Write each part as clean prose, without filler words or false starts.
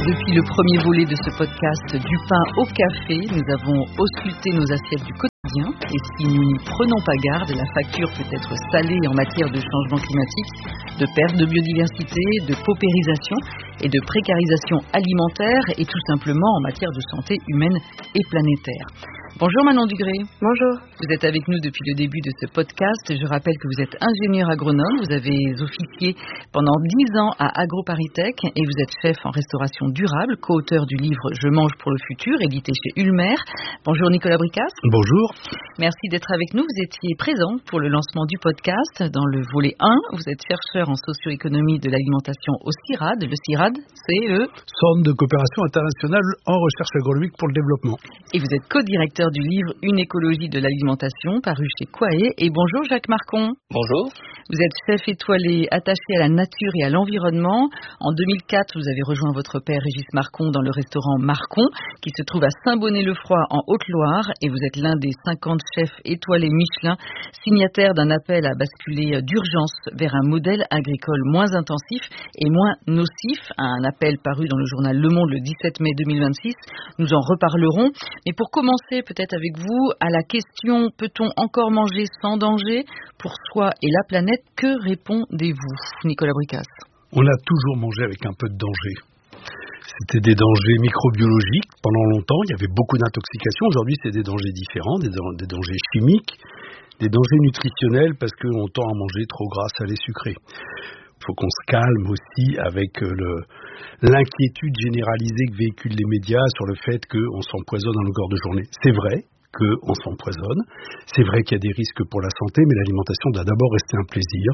Depuis le premier volet de ce podcast Du pain au café, nous avons ausculté nos assiettes du quotidien et si nous n'y prenons pas garde, la facture peut être salée en matière de changement climatique, de perte de biodiversité, de paupérisation et de précarisation alimentaire et tout simplement en matière de santé humaine et planétaire. Bonjour Manon Dugré. Bonjour. Vous êtes avec nous depuis le début de ce podcast. Je rappelle que vous êtes ingénieur agronome, vous avez officié pendant 10 ans à AgroParisTech et vous êtes chef en restauration durable, co-auteur du livre Je mange pour le futur, édité chez Ulmer. Bonjour Nicolas Bricasse. Bonjour. Merci d'être avec nous. Vous étiez présent pour le lancement du podcast dans le volet 1. Vous êtes chercheur en socio-économie de l'alimentation au CIRAD. Le CIRAD, c'est le Centre de coopération internationale en recherche agronomique pour le développement. Et vous êtes co-directeur du livre Une écologie de l'alimentation, paru chez Quae. Et bonjour Jacques Marcon. Bonjour. Vous êtes chef étoilé attaché à la nature et à l'environnement. En 2004, vous avez rejoint votre père Régis Marcon dans le restaurant Marcon, qui se trouve à Saint-Bonnet-le-Froid en Haute-Loire. Et vous êtes l'un des 50 chefs étoilés Michelin, signataires d'un appel à basculer d'urgence vers un modèle agricole moins intensif et moins nocif. Un appel paru dans le journal Le Monde le 17 mai 2026. Nous en reparlerons. Mais pour commencer peut-être avec vous, à la question « Peut-on encore manger sans danger pour soi et la planète ?» Que répondez-vous, Nicolas Bricasse? On a toujours mangé avec un peu de danger. C'était des dangers microbiologiques. Pendant longtemps, il y avait beaucoup d'intoxication. Aujourd'hui, c'est des dangers différents, des dangers chimiques, des dangers nutritionnels parce qu'on tend à manger trop gras, salé, sucré. Il faut qu'on se calme aussi avec l'inquiétude généralisée que véhiculent les médias sur le fait qu'on s'empoisonne en longueur de journée. C'est vrai qu'on s'empoisonne, c'est vrai qu'il y a des risques pour la santé, mais l'alimentation doit d'abord rester un plaisir.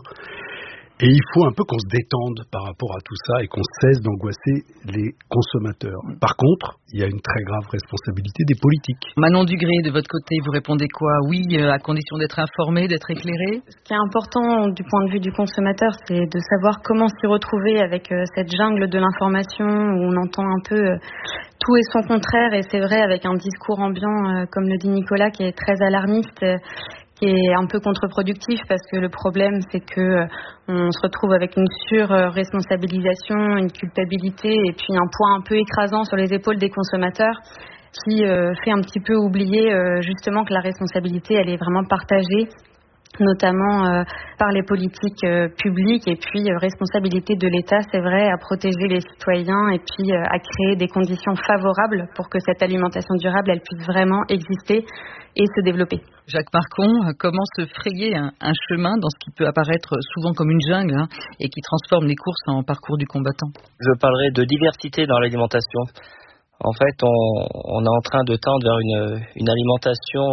Et il faut un peu qu'on se détende par rapport à tout ça et qu'on cesse d'angoisser les consommateurs. Par contre, il y a une très grave responsabilité des politiques. Manon Dugré, de votre côté, vous répondez quoi? Oui, à condition d'être informé, d'être éclairé? Ce qui est important du point de vue du consommateur, c'est de savoir comment s'y retrouver avec cette jungle de l'information où on entend un peu tout et son contraire. Et c'est vrai, avec un discours ambiant, comme le dit Nicolas, qui est très alarmiste, qui est un peu contre-productif parce que le problème c'est que on se retrouve avec une sur-responsabilisation, une culpabilité et puis un poids un peu écrasant sur les épaules des consommateurs qui fait un petit peu oublier justement que la responsabilité elle est vraiment partagée, notamment par les politiques publiques et puis responsabilité de l'État, c'est vrai, à protéger les citoyens et puis à créer des conditions favorables pour que cette alimentation durable elle puisse vraiment exister et se développer. Jacques Marcon, comment se frayer un chemin dans ce qui peut apparaître souvent comme une jungle et qui transforme les courses en parcours du combattant? Je parlerai de diversité dans l'alimentation. En fait, on est en train de tendre vers une alimentation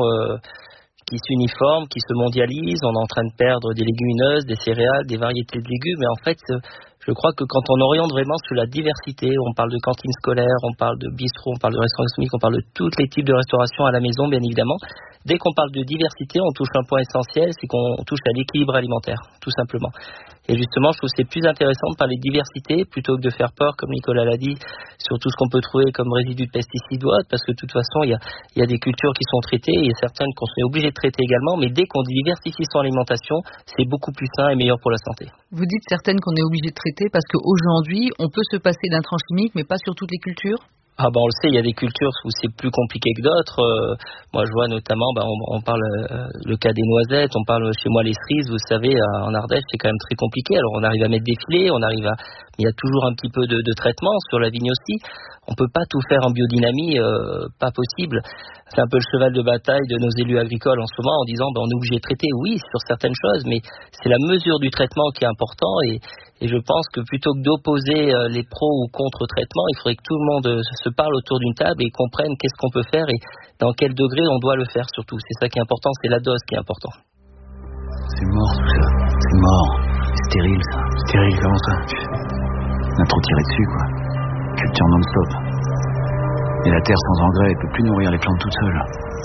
qui s'uniforme, qui se mondialise. On est en train de perdre des légumineuses, des céréales, des variétés de légumes. Et en fait, je crois que quand on oriente vraiment sur la diversité, on parle de cantine scolaire, on parle de bistrot, on parle de restaurant gastronomique, on parle de tous les types de restauration à la maison, bien évidemment. Dès qu'on parle de diversité, on touche un point essentiel, c'est qu'on touche à l'équilibre alimentaire, tout simplement. Et justement, je trouve que c'est plus intéressant de parler de diversité plutôt que de faire peur, comme Nicolas l'a dit, sur tout ce qu'on peut trouver comme résidus de pesticides ou autres, parce que de toute façon, il y a des cultures qui sont traitées et certaines qu'on est obligé de traiter également, mais dès qu'on diversifie son alimentation, c'est beaucoup plus sain et meilleur pour la santé. Vous dites certaines qu'on est obligé de traiter parce qu'aujourd'hui, on peut se passer d'intrants chimiques, mais pas sur toutes les cultures? Ah on le sait, il y a des cultures où c'est plus compliqué que d'autres. Moi, je vois notamment, on parle le cas des noisettes, on parle chez moi les cerises, vous savez, en Ardèche, c'est quand même très compliqué. Alors, on arrive à mettre des filets, il y a toujours un petit peu de traitement sur la vigne aussi. On peut pas tout faire en biodynamie, pas possible. C'est un peu le cheval de bataille de nos élus agricoles en ce moment en disant, on est obligé de traiter, oui, sur certaines choses, mais c'est la mesure du traitement qui est important et je pense que plutôt que d'opposer les pros ou contre-traitements, il faudrait que tout le monde se parle autour d'une table et comprenne qu'est-ce qu'on peut faire et dans quel degré on doit le faire surtout. C'est ça qui est important, c'est la dose qui est important. C'est mort tout ça, c'est mort. C'est stérile ça. Stérile, comment ça? On a trop tiré dessus quoi. Culture non-stop. Et la terre sans engrais, elle peut plus nourrir les plantes toute seule.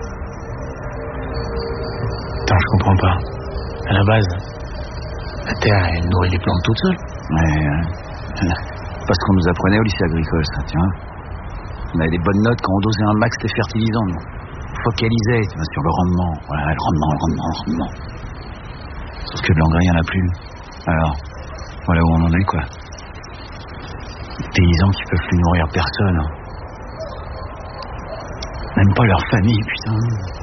Attends, je comprends pas. À la base, la terre, elle nourrit les plantes toute seule. Ouais. Parce qu'on nous apprenait au lycée agricole, ça, tu vois. On avait des bonnes notes quand on dosait un max des fertilisants, nous. On focalisait sur le rendement. Voilà, le rendement. Sauf que de l'engrais, il n'y en a plus. Alors, voilà où on en est, quoi. paysans qui peuvent plus nourrir personne. Même pas leur famille, putain.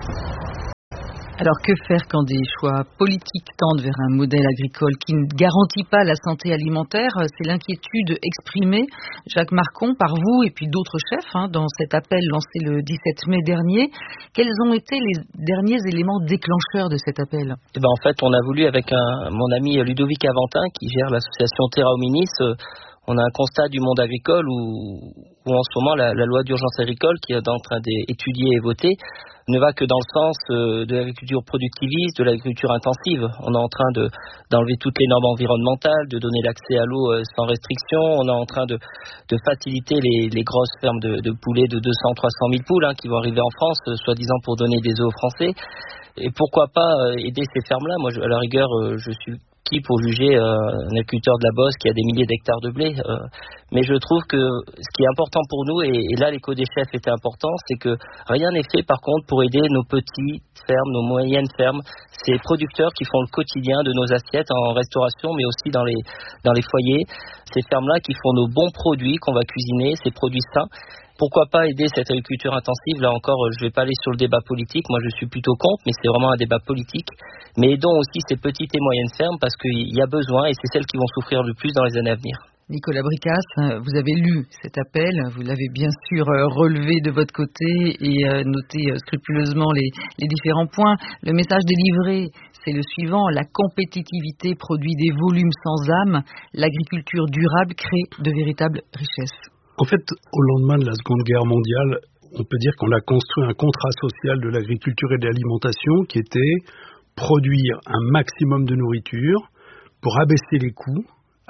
Alors que faire quand des choix politiques tendent vers un modèle agricole qui ne garantit pas la santé alimentaire? C'est l'inquiétude exprimée, Jacques Marcon, par vous et puis d'autres chefs dans cet appel lancé le 17 mai dernier. Quels ont été les derniers éléments déclencheurs de cet appel? En fait, on a voulu avec mon ami Ludovic Aventin qui gère l'association Terra Hominis, on a un constat du monde agricole où en ce moment la loi d'urgence agricole qui est en train d'étudier et voter ne va que dans le sens de l'agriculture productiviste, de l'agriculture intensive. On est en train d'enlever toutes les normes environnementales, de donner l'accès à l'eau sans restriction. On est en train de faciliter les grosses fermes de poulets de 200-300 000 poules qui vont arriver en France, soi-disant pour donner des œufs aux Français. Et pourquoi pas aider ces fermes-là? Moi, à la rigueur, je suis qui pour juger un agriculteur de la Beauce qui a des milliers d'hectares de blé. Mais je trouve que ce qui est important pour nous, et là l'écho des chefs était important, c'est que rien n'est fait par contre pour aider nos petites fermes, nos moyennes fermes, ces producteurs qui font le quotidien de nos assiettes en restauration, mais aussi dans les foyers, ces fermes-là qui font nos bons produits qu'on va cuisiner, ces produits sains. Pourquoi pas aider cette agriculture intensive? Là encore, je ne vais pas aller sur le débat politique. Moi, je suis plutôt contre, mais c'est vraiment un débat politique. Mais aidons aussi ces petites et moyennes fermes parce qu'il y a besoin et c'est celles qui vont souffrir le plus dans les années à venir. Nicolas Bricasse, vous avez lu cet appel, vous l'avez bien sûr relevé de votre côté et noté scrupuleusement les différents points. Le message délivré, c'est le suivant: la compétitivité produit des volumes sans âme, l'agriculture durable crée de véritables richesses. En fait, au lendemain de la Seconde Guerre mondiale, on peut dire qu'on a construit un contrat social de l'agriculture et de l'alimentation qui était produire un maximum de nourriture pour abaisser les coûts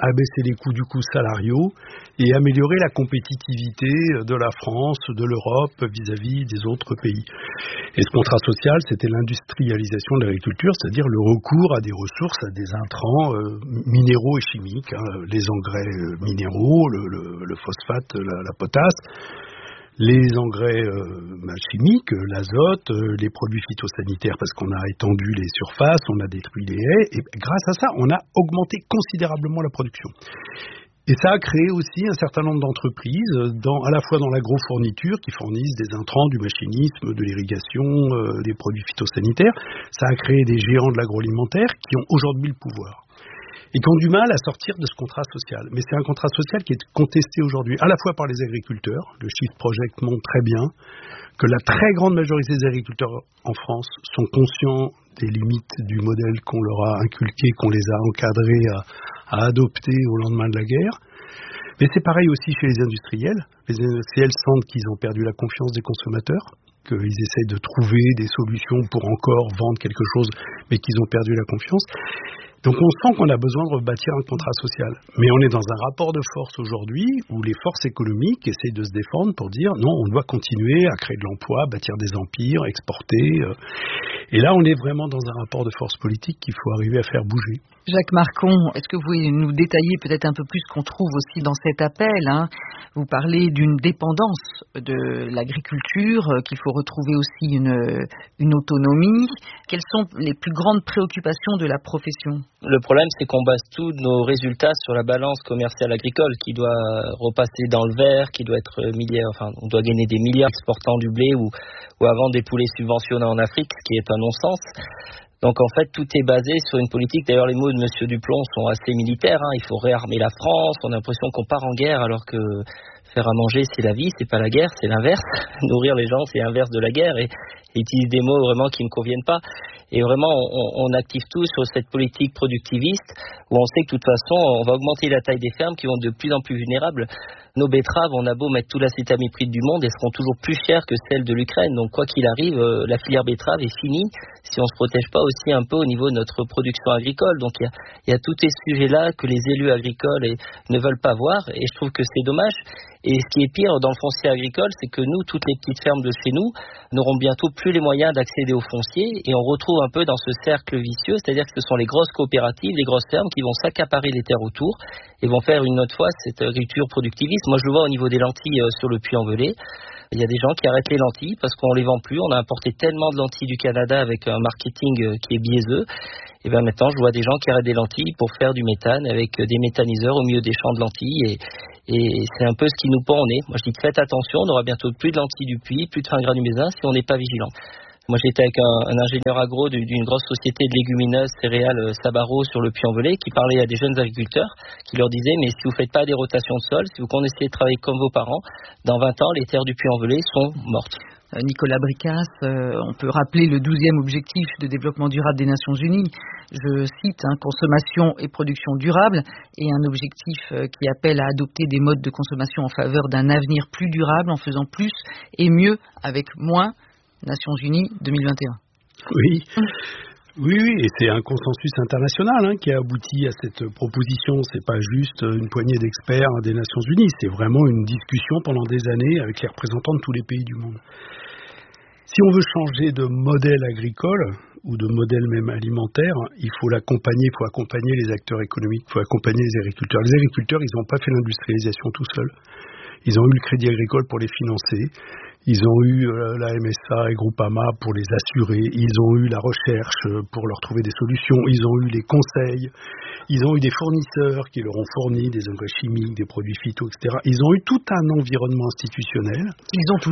du coup salariaux et améliorer la compétitivité de la France, de l'Europe vis-à-vis des autres pays. Et ce contrat social, c'était l'industrialisation de l'agriculture, c'est-à-dire le recours à des ressources, à des intrants minéraux et chimiques, les engrais minéraux, le phosphate, la potasse, les engrais chimiques, l'azote, les produits phytosanitaires parce qu'on a étendu les surfaces, on a détruit les haies, et grâce à ça, on a augmenté considérablement la production. Et ça a créé aussi un certain nombre d'entreprises, à la fois dans l'agrofourniture, qui fournissent des intrants, du machinisme, de l'irrigation, des produits phytosanitaires. Ça a créé des géants de l'agroalimentaire qui ont aujourd'hui le pouvoir et qui ont du mal à sortir de ce contrat social. Mais c'est un contrat social qui est contesté aujourd'hui, à la fois par les agriculteurs. Le Shift Project montre très bien que la très grande majorité des agriculteurs en France sont conscients des limites du modèle qu'on leur a inculqué, qu'on les a encadrés à adopter au lendemain de la guerre. Mais c'est pareil aussi chez les industriels. Les industriels sentent qu'ils ont perdu la confiance des consommateurs, qu'ils essayent de trouver des solutions pour encore vendre quelque chose, mais qu'ils ont perdu la confiance. Donc on sent qu'on a besoin de rebâtir un contrat social. Mais on est dans un rapport de force aujourd'hui où les forces économiques essayent de se défendre pour dire non, on doit continuer à créer de l'emploi, bâtir des empires, exporter. Et là, on est vraiment dans un rapport de force politique qu'il faut arriver à faire bouger. Jacques Marcon, est-ce que vous pouvez nous détailler peut-être un peu plus ce qu'on trouve aussi dans cet appel, Vous parlez d'une dépendance de l'agriculture, qu'il faut retrouver aussi une autonomie. Quelles sont les plus grandes préoccupations de la profession? Le problème, c'est qu'on base tous nos résultats sur la balance commerciale agricole qui doit repasser dans le vert, qui doit être on doit gagner des milliards exportant du blé ou avant des poulets subventionnés en Afrique, ce qui est un non-sens. Donc en fait, tout est basé sur une politique. D'ailleurs, les mots de Monsieur Duplon sont assez militaires. Il faut réarmer la France. On a l'impression qu'on part en guerre alors que faire à manger, c'est la vie, c'est pas la guerre, c'est l'inverse. Nourrir les gens, c'est l'inverse de la guerre. Et utilise des mots vraiment qui ne conviennent pas. Et vraiment, on active tout sur cette politique productiviste où on sait que de toute façon, on va augmenter la taille des fermes qui vont de plus en plus vulnérables. Nos betteraves, on a beau mettre tout l'acétamipride du monde, elles seront toujours plus chères que celles de l'Ukraine. Donc quoi qu'il arrive, la filière betterave est finie si on ne se protège pas aussi un peu au niveau de notre production agricole. Donc il y a tous ces sujets-là que les élus agricoles ne veulent pas voir et je trouve que c'est dommage. Et ce qui est pire dans le foncier agricole, c'est que nous, toutes les petites fermes de chez nous, n'auront bientôt plus les moyens d'accéder au foncier et on retrouve un peu dans ce cercle vicieux, c'est-à-dire que ce sont les grosses coopératives, les grosses fermes qui vont s'accaparer les terres autour et vont faire une autre fois cette agriculture productiviste. Moi, je le vois au niveau des lentilles sur le Puy-en-Velay. Il y a des gens qui arrêtent les lentilles parce qu'on les vend plus. On a importé tellement de lentilles du Canada avec un marketing qui est biaiseux. Et bien maintenant, je vois des gens qui arrêtent des lentilles pour faire du méthane avec des méthaniseurs au milieu des champs de lentilles. Et c'est un peu ce qui nous pend au nez. Moi, je dis faites attention, on aura bientôt plus de lentilles du puits, plus de fin gras du Mézin si on n'est pas vigilant. Moi, j'étais avec un ingénieur agro d'une grosse société de légumineuses céréales Sabaro sur le Puy-en-Velay qui parlait à des jeunes agriculteurs qui leur disait mais si vous faites pas des rotations de sol, si vous continuez de travailler comme vos parents, dans 20 ans, les terres du Puy-en-Velay sont mortes. Nicolas Bricasse, on peut rappeler le 12e objectif de développement durable des Nations Unies. Je cite, consommation et production durable, et un objectif qui appelle à adopter des modes de consommation en faveur d'un avenir plus durable en faisant plus et mieux avec moins. Nations Unies 2021. Oui. Oui, et c'est un consensus international qui a abouti à cette proposition. C'est pas juste une poignée d'experts des Nations Unies, c'est vraiment une discussion pendant des années avec les représentants de tous les pays du monde. Si on veut changer de modèle agricole ou de modèle même alimentaire, il faut l'accompagner, il faut accompagner les acteurs économiques, il faut accompagner les agriculteurs. Les agriculteurs, ils n'ont pas fait l'industrialisation tout seuls. Ils ont eu le Crédit Agricole pour les financer. Ils ont eu la MSA et Groupama pour les assurer. Ils ont eu la recherche pour leur trouver des solutions. Ils ont eu les conseils. Ils ont eu des fournisseurs qui leur ont fourni des engrais chimiques, des produits phyto, etc. Ils ont eu tout un environnement institutionnel. Qu'ils ont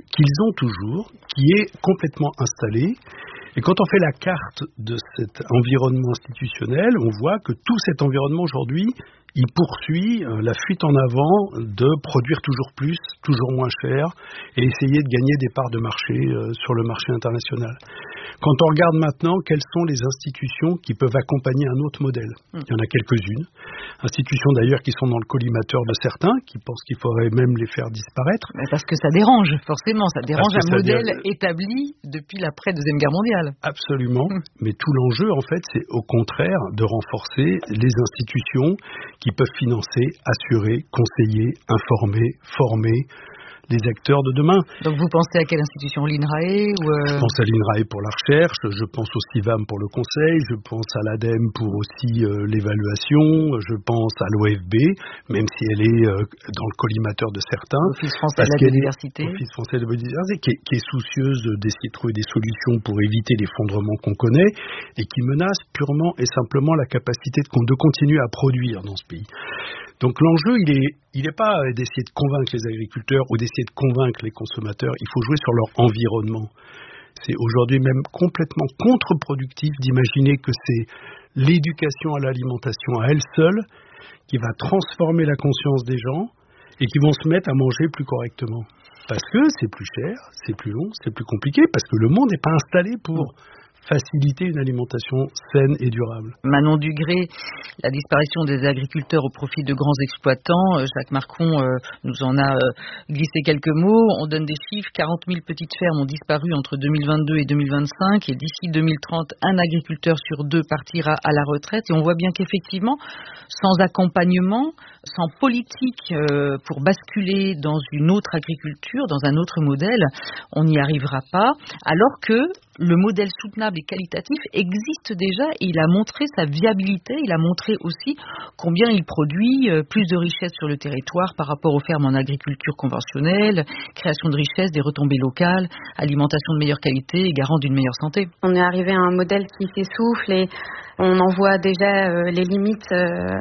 toujours, qui est complètement installé. Et quand on fait la carte de cet environnement institutionnel, on voit que tout cet environnement aujourd'hui, il poursuit la fuite en avant de produire toujours plus, toujours moins cher et essayer de gagner des parts de marché sur le marché international. Quand on regarde maintenant quelles sont les institutions qui peuvent accompagner un autre modèle, il y en a quelques-unes, institutions d'ailleurs qui sont dans le collimateur de certains, qui pensent qu'il faudrait même les faire disparaître. Mais parce que ça dérange, forcément, ça dérange un modèle établi depuis l'après-Deuxième Guerre mondiale. Absolument, mais tout l'enjeu en fait c'est au contraire de renforcer les institutions qui peuvent financer, assurer, conseiller, informer, former les acteurs de demain. Donc vous pensez à quelle institution, l'INRAE Je pense à l'INRAE pour la recherche, je pense au CIVAM pour le conseil, je pense à l'ADEME pour aussi l'évaluation, je pense à l'OFB, même si elle est dans le collimateur de certains. L'Office français de la biodiversité. L'Office français de la biodiversité, qui est soucieuse d'essayer de trouver des solutions pour éviter l'effondrement qu'on connaît et qui menace purement et simplement la capacité de continuer à produire dans ce pays. Donc l'enjeu, il n'est pas d'essayer de convaincre les agriculteurs ou d'essayer de convaincre les consommateurs, il faut jouer sur leur environnement. C'est aujourd'hui même complètement contre-productif d'imaginer que c'est l'éducation à l'alimentation à elle seule qui va transformer la conscience des gens et qui vont se mettre à manger plus correctement. Parce que c'est plus cher, c'est plus long, c'est plus compliqué, parce que le monde n'est pas installé pour faciliter une alimentation saine et durable. Manon Dugré, la disparition des agriculteurs au profit de grands exploitants, Jacques Marcon nous en a glissé quelques mots. On donne des chiffres, 40 000 petites fermes ont disparu entre 2022 et 2025 et d'ici 2030, un agriculteur sur deux partira à la retraite. Et on voit bien qu'effectivement, sans accompagnement, sans politique pour basculer dans une autre agriculture, dans un autre modèle, on n'y arrivera pas, alors que le modèle soutenable et qualitatif existe déjà et il a montré sa viabilité, il a montré aussi combien il produit plus de richesses sur le territoire par rapport aux fermes en agriculture conventionnelle, création de richesses, des retombées locales, alimentation de meilleure qualité et garant d'une meilleure santé. On est arrivé à un modèle qui s'essouffle et on en voit déjà les limites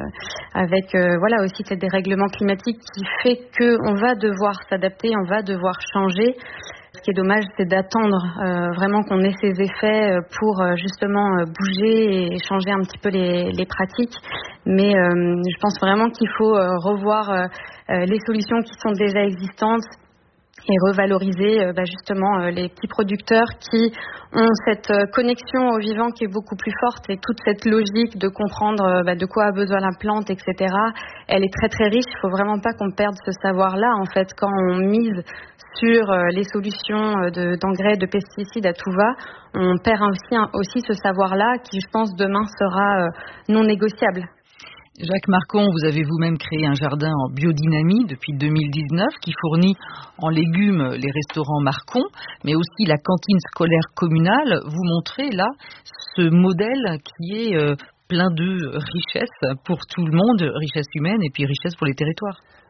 avec aussi ce dérèglement climatique qui fait qu'on va devoir s'adapter, on va devoir changer. Ce qui est dommage, c'est d'attendre vraiment qu'on ait ces effets pour justement bouger et changer un petit peu les pratiques. Mais je pense vraiment qu'il faut revoir les solutions qui sont déjà existantes et revaloriser justement les petits producteurs qui ont cette connexion au vivant qui est beaucoup plus forte et toute cette logique de comprendre de quoi a besoin la plante, etc. Elle est très très riche. Il ne faut vraiment pas qu'on perde ce savoir-là en fait quand on mise sur les solutions d'engrais, de pesticides à tout va. On perd aussi ce savoir-là qui, je pense, demain sera non négociable. Jacques Marcon, vous avez vous-même créé un jardin en biodynamie depuis 2019 qui fournit en légumes les restaurants Marcon, mais aussi la cantine scolaire communale. Vous montrez là ce modèle qui est plein de richesses pour tout le monde, richesses humaines et puis richesses pour les territoires.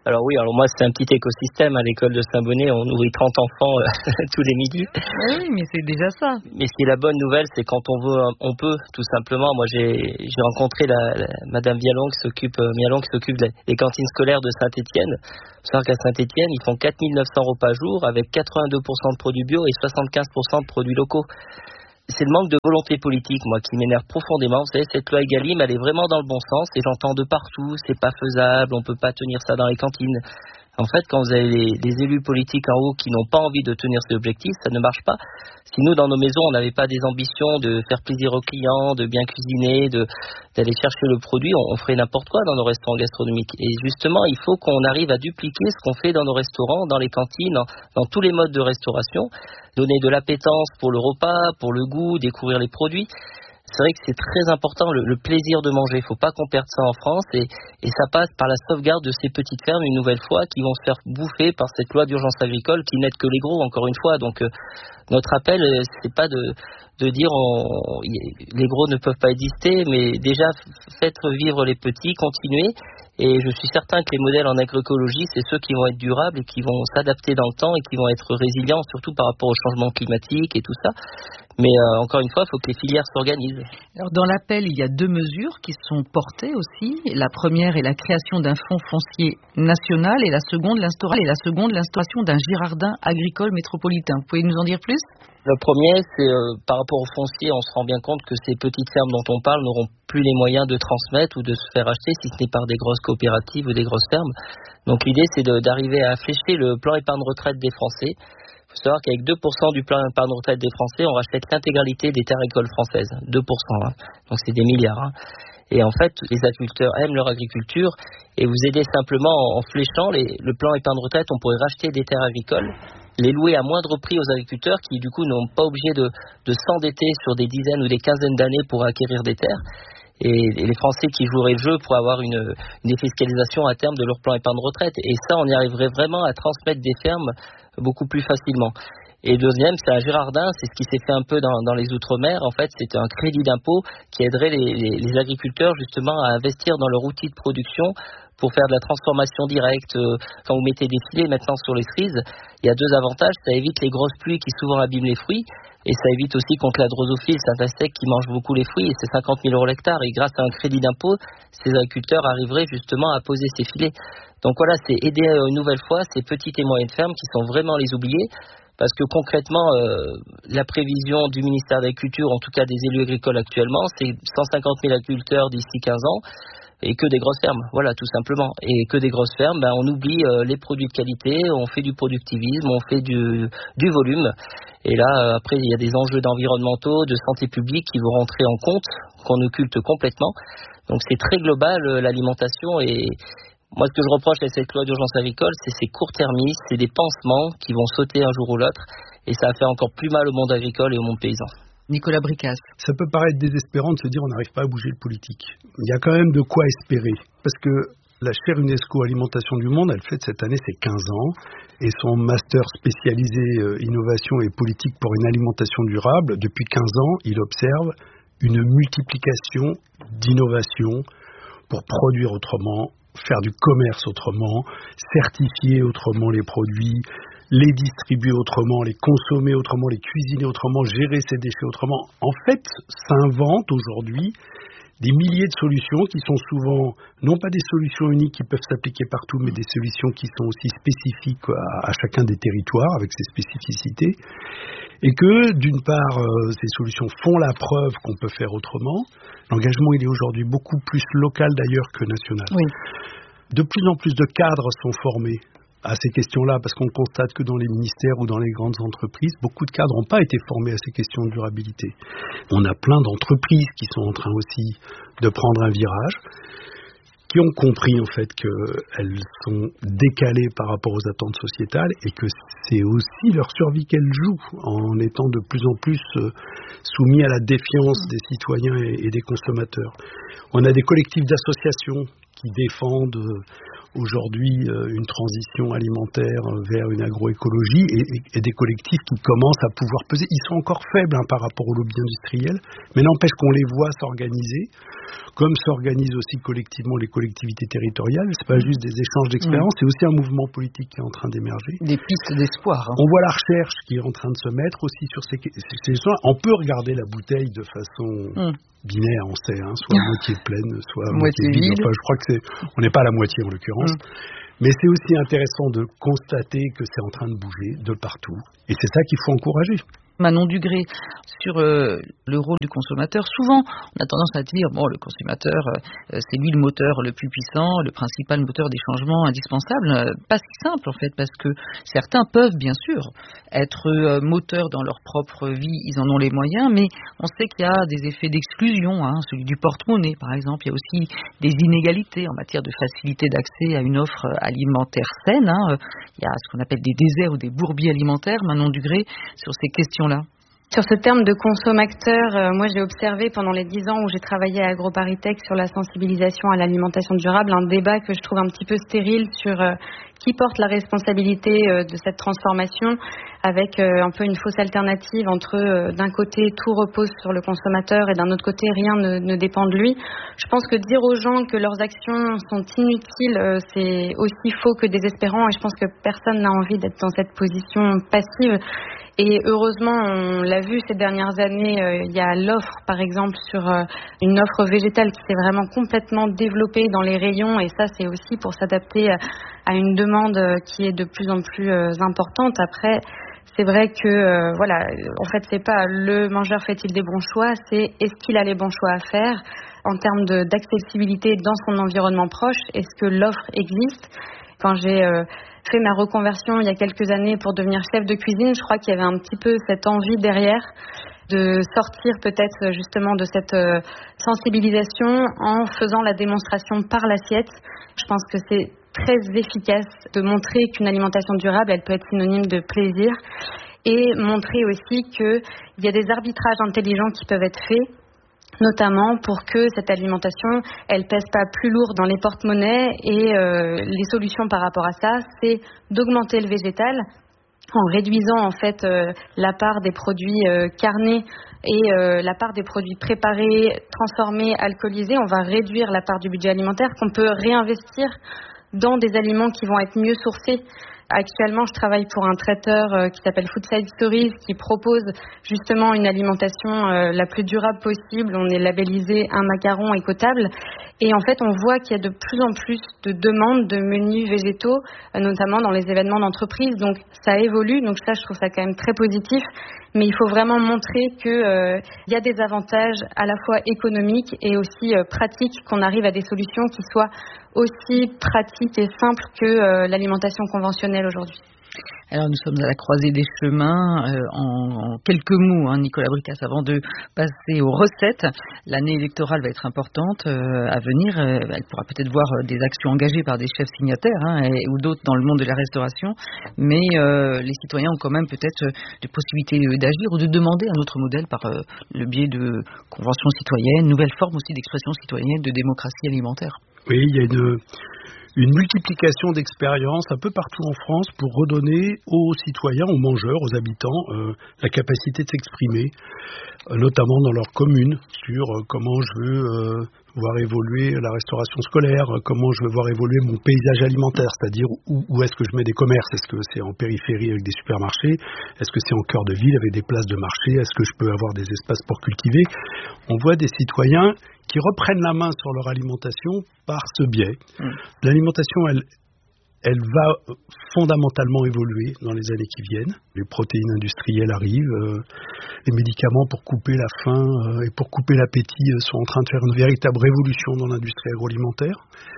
Alors oui, moi c'est un petit écosystème à l'école de Saint-Bonnet, on nourrit 30 enfants tous les midis. Oui, mais c'est déjà ça. Mais ce qui est la bonne nouvelle, c'est quand on veut, on peut, tout simplement. Moi j'ai rencontré Madame Mialon qui s'occupe des cantines scolaires de Saint-Étienne. Il faut savoir qu'à Saint-Étienne, ils font 4 900 repas jour avec 82% de produits bio et 75% de produits locaux. C'est le manque de volonté politique, moi, qui m'énerve profondément. Vous savez, cette loi Egalim, elle est vraiment dans le bon sens et j'entends de partout, c'est pas faisable, on peut pas tenir ça dans les cantines. En fait, quand vous avez des élus politiques en haut qui n'ont pas envie de tenir ces objectifs, ça ne marche pas. Si nous, dans nos maisons, on n'avait pas des ambitions de faire plaisir aux clients, de bien cuisiner, d'aller chercher le produit, on ferait n'importe quoi dans nos restaurants gastronomiques. Et justement, il faut qu'on arrive à dupliquer ce qu'on fait dans nos restaurants, dans les cantines, dans tous les modes de restauration, donner de l'appétence pour le repas, pour le goût, découvrir les produits. C'est vrai que c'est très important, le plaisir de manger. Il ne faut pas qu'on perde ça en France et ça passe par la sauvegarde de ces petites fermes une nouvelle fois qui vont se faire bouffer par cette loi d'urgence agricole qui n'aide que les gros, encore une fois. Donc notre appel, c'est pas de dire les gros ne peuvent pas exister, mais déjà faites vivre les petits, continuez. Et je suis certain que les modèles en agroécologie, c'est ceux qui vont être durables et qui vont s'adapter dans le temps et qui vont être résilients, surtout par rapport au changement climatique et tout ça. Mais encore une fois, il faut que les filières s'organisent. Alors, dans l'appel, il y a 2 mesures qui sont portées aussi. La première est la création d'un fonds foncier national et la seconde, l'instauration d'un Girardin agricole métropolitain. Vous pouvez nous en dire plus ? Le premier, c'est par rapport au foncier, on se rend bien compte que ces petites fermes dont on parle n'auront plus les moyens de transmettre ou de se faire acheter si ce n'est par des grosses coopératives ou des grosses fermes. Donc l'idée, c'est d'arriver à flécher le plan épargne retraite des Français. Il faut savoir qu'avec 2% du plan épargne retraite des Français, on rachète l'intégralité des terres agricoles françaises. 2%, hein. Donc c'est des milliards. Hein. Et en fait, les agriculteurs aiment leur agriculture et vous aidez simplement en fléchant le plan épargne retraite, on pourrait racheter des terres agricoles, les louer à moindre prix aux agriculteurs qui du coup n'ont pas obligé de s'endetter sur des dizaines ou des quinzaines d'années pour acquérir des terres. Et les Français qui joueraient le jeu pour avoir une défiscalisation à terme de leur plan épargne retraite. Et ça, on y arriverait vraiment à transmettre des fermes beaucoup plus facilement. Et deuxième, c'est un Girardin, c'est ce qui s'est fait un peu dans les Outre-mer. En fait, c'était un crédit d'impôt qui aiderait les agriculteurs justement à investir dans leur outil de production pour faire de la transformation directe. Quand vous mettez des filets maintenant sur les cerises, il y a 2 avantages. Ça évite les grosses pluies qui souvent abîment les fruits et ça évite aussi contre la drosophile, c'est un insecte qui mange beaucoup les fruits et c'est 50 000 € l'hectare. Et grâce à un crédit d'impôt, ces agriculteurs arriveraient justement à poser ces filets. Donc voilà, c'est aider une nouvelle fois ces petites et moyennes fermes qui sont vraiment les oubliées. Parce que concrètement, la prévision du ministère de l'Agriculture, en tout cas des élus agricoles actuellement, c'est 150 000 agriculteurs d'ici 15 ans et que des grosses fermes, voilà, tout simplement. Et que des grosses fermes, on oublie les produits de qualité, on fait du productivisme, on fait du volume. Et là, après, il y a des enjeux environnementaux, de santé publique qui vont rentrer en compte, qu'on occulte complètement. Donc c'est très global, l'alimentation et... Moi, ce que je reproche à cette loi d'urgence agricole, c'est ces court-termistes, c'est des pansements qui vont sauter un jour ou l'autre, et ça va faire encore plus mal au monde agricole et au monde paysan. Nicolas Bricasse. Ça peut paraître désespérant de se dire on n'arrive pas à bouger le politique. Il y a quand même de quoi espérer, parce que la chaire UNESCO Alimentation du Monde, elle fête cette année ses 15 ans, et son master spécialisé innovation et politique pour une alimentation durable, depuis 15 ans, il observe une multiplication d'innovations pour produire autrement, faire du commerce autrement, certifier autrement les produits, les distribuer autrement, les consommer autrement, les cuisiner autrement, gérer ces déchets autrement. En fait, s'inventent aujourd'hui des milliers de solutions qui sont souvent, non pas des solutions uniques qui peuvent s'appliquer partout, mais des solutions qui sont aussi spécifiques à chacun des territoires, avec ses spécificités. Et que, d'une part, ces solutions font la preuve qu'on peut faire autrement. L'engagement, il est aujourd'hui beaucoup plus local d'ailleurs que national. Oui. De plus en plus de cadres sont formés à ces questions-là, parce qu'on constate que dans les ministères ou dans les grandes entreprises, beaucoup de cadres n'ont pas été formés à ces questions de durabilité. On a plein d'entreprises qui sont en train aussi de prendre un virage, qui ont compris en fait qu'elles sont décalées par rapport aux attentes sociétales et que c'est aussi leur survie qu'elles jouent en étant de plus en plus soumis à la défiance des citoyens et des consommateurs. On a des collectifs d'associations qui défendent aujourd'hui une transition alimentaire vers une agroécologie et des collectifs qui commencent à pouvoir peser. Ils sont encore faibles par rapport au lobby industriel, mais n'empêche qu'on les voit s'organiser, comme s'organisent aussi collectivement les collectivités territoriales. C'est pas juste des échanges d'expériences, c'est aussi un mouvement politique qui est en train d'émerger. Des pistes d'espoir. On voit la recherche qui est en train de se mettre aussi sur ces questions. On peut regarder la bouteille de façon binaire, on sait, soit moitié pleine, soit moitié vide. Enfin, je crois que on n'est pas à la moitié en l'occurrence. Mais c'est aussi intéressant de constater que c'est en train de bouger de partout. Et c'est ça qu'il faut encourager. Manon Dugré, sur le rôle du consommateur, souvent on a tendance à dire le consommateur c'est lui le moteur le plus puissant, le principal moteur des changements indispensables. Pas si simple en fait, parce que certains peuvent bien sûr être moteurs dans leur propre vie, ils en ont les moyens, mais on sait qu'il y a des effets d'exclusion, celui du porte-monnaie par exemple. Il y a aussi des inégalités en matière de facilité d'accès à une offre alimentaire saine. Il y a ce qu'on appelle des déserts ou des bourbiers alimentaires. Manon Dugré, sur ces questions-là. Sur ce terme de consommateur, moi j'ai observé pendant les 10 ans où j'ai travaillé à AgroParisTech sur la sensibilisation à l'alimentation durable, un débat que je trouve un petit peu stérile sur qui porte la responsabilité de cette transformation, avec un peu une fausse alternative entre d'un côté tout repose sur le consommateur et d'un autre côté rien ne dépend de lui. Je pense que dire aux gens que leurs actions sont inutiles, c'est aussi faux que désespérant, et je pense que personne n'a envie d'être dans cette position passive. Et heureusement, on l'a vu ces dernières années, il y a l'offre, par exemple, sur une offre végétale qui s'est vraiment complètement développée dans les rayons. Et ça, c'est aussi pour s'adapter à une demande qui est de plus en plus importante. Après, c'est vrai que, en fait, c'est pas le mangeur fait-il des bons choix, c'est est-ce qu'il a les bons choix à faire en termes d'accessibilité dans son environnement proche. Est-ce que l'offre existe? Quand j'ai fait ma reconversion il y a quelques années pour devenir chef de cuisine, je crois qu'il y avait un petit peu cette envie derrière de sortir peut-être justement de cette sensibilisation en faisant la démonstration par l'assiette. Je pense que c'est très efficace de montrer qu'une alimentation durable, elle peut être synonyme de plaisir, et montrer aussi qu'il y a des arbitrages intelligents qui peuvent être faits, notamment pour que cette alimentation, elle pèse pas plus lourd dans les porte-monnaies. Et les solutions par rapport à ça, c'est d'augmenter le végétal en réduisant en fait la part des produits carnés et la part des produits préparés, transformés, alcoolisés. On va réduire la part du budget alimentaire qu'on peut réinvestir dans des aliments qui vont être mieux sourcés. Actuellement, je travaille pour un traiteur qui s'appelle Foodside Stories, qui propose justement une alimentation la plus durable possible. On est labellisé un macaron écotable. Et en fait, on voit qu'il y a de plus en plus de demandes de menus végétaux, notamment dans les événements d'entreprise. Donc, ça évolue. Donc ça, je trouve ça quand même très positif. Mais il faut vraiment montrer qu'il y a des avantages à la fois économiques et aussi pratiques, qu'on arrive à des solutions qui soient aussi pratiques et simples que l'alimentation conventionnelle aujourd'hui. Alors nous sommes à la croisée des chemins. En quelques mots, Nicolas Bricasse, avant de passer aux recettes, l'année électorale va être importante à venir. Elle pourra peut-être voir des actions engagées par des chefs signataires ou d'autres dans le monde de la restauration, mais les citoyens ont quand même peut-être des possibilités d'agir ou de demander un autre modèle par le biais de conventions citoyennes, nouvelles formes aussi d'expression citoyenne, de démocratie alimentaire. Oui, il y a une multiplication d'expériences un peu partout en France pour redonner aux citoyens, aux mangeurs, aux habitants la capacité de s'exprimer, notamment dans leur commune, sur comment je veux voir évoluer la restauration scolaire, comment je veux voir évoluer mon paysage alimentaire, c'est-à-dire où est-ce que je mets des commerces, est-ce que c'est en périphérie avec des supermarchés, est-ce que c'est en cœur de ville avec des places de marché, est-ce que je peux avoir des espaces pour cultiver. On voit des citoyens qui reprennent la main sur leur alimentation par ce biais. L'alimentation, elle va fondamentalement évoluer dans les années qui viennent. Les protéines industrielles arrivent, les médicaments pour couper la faim et pour couper l'appétit sont en train de faire une véritable révolution dans l'industrie agroalimentaire.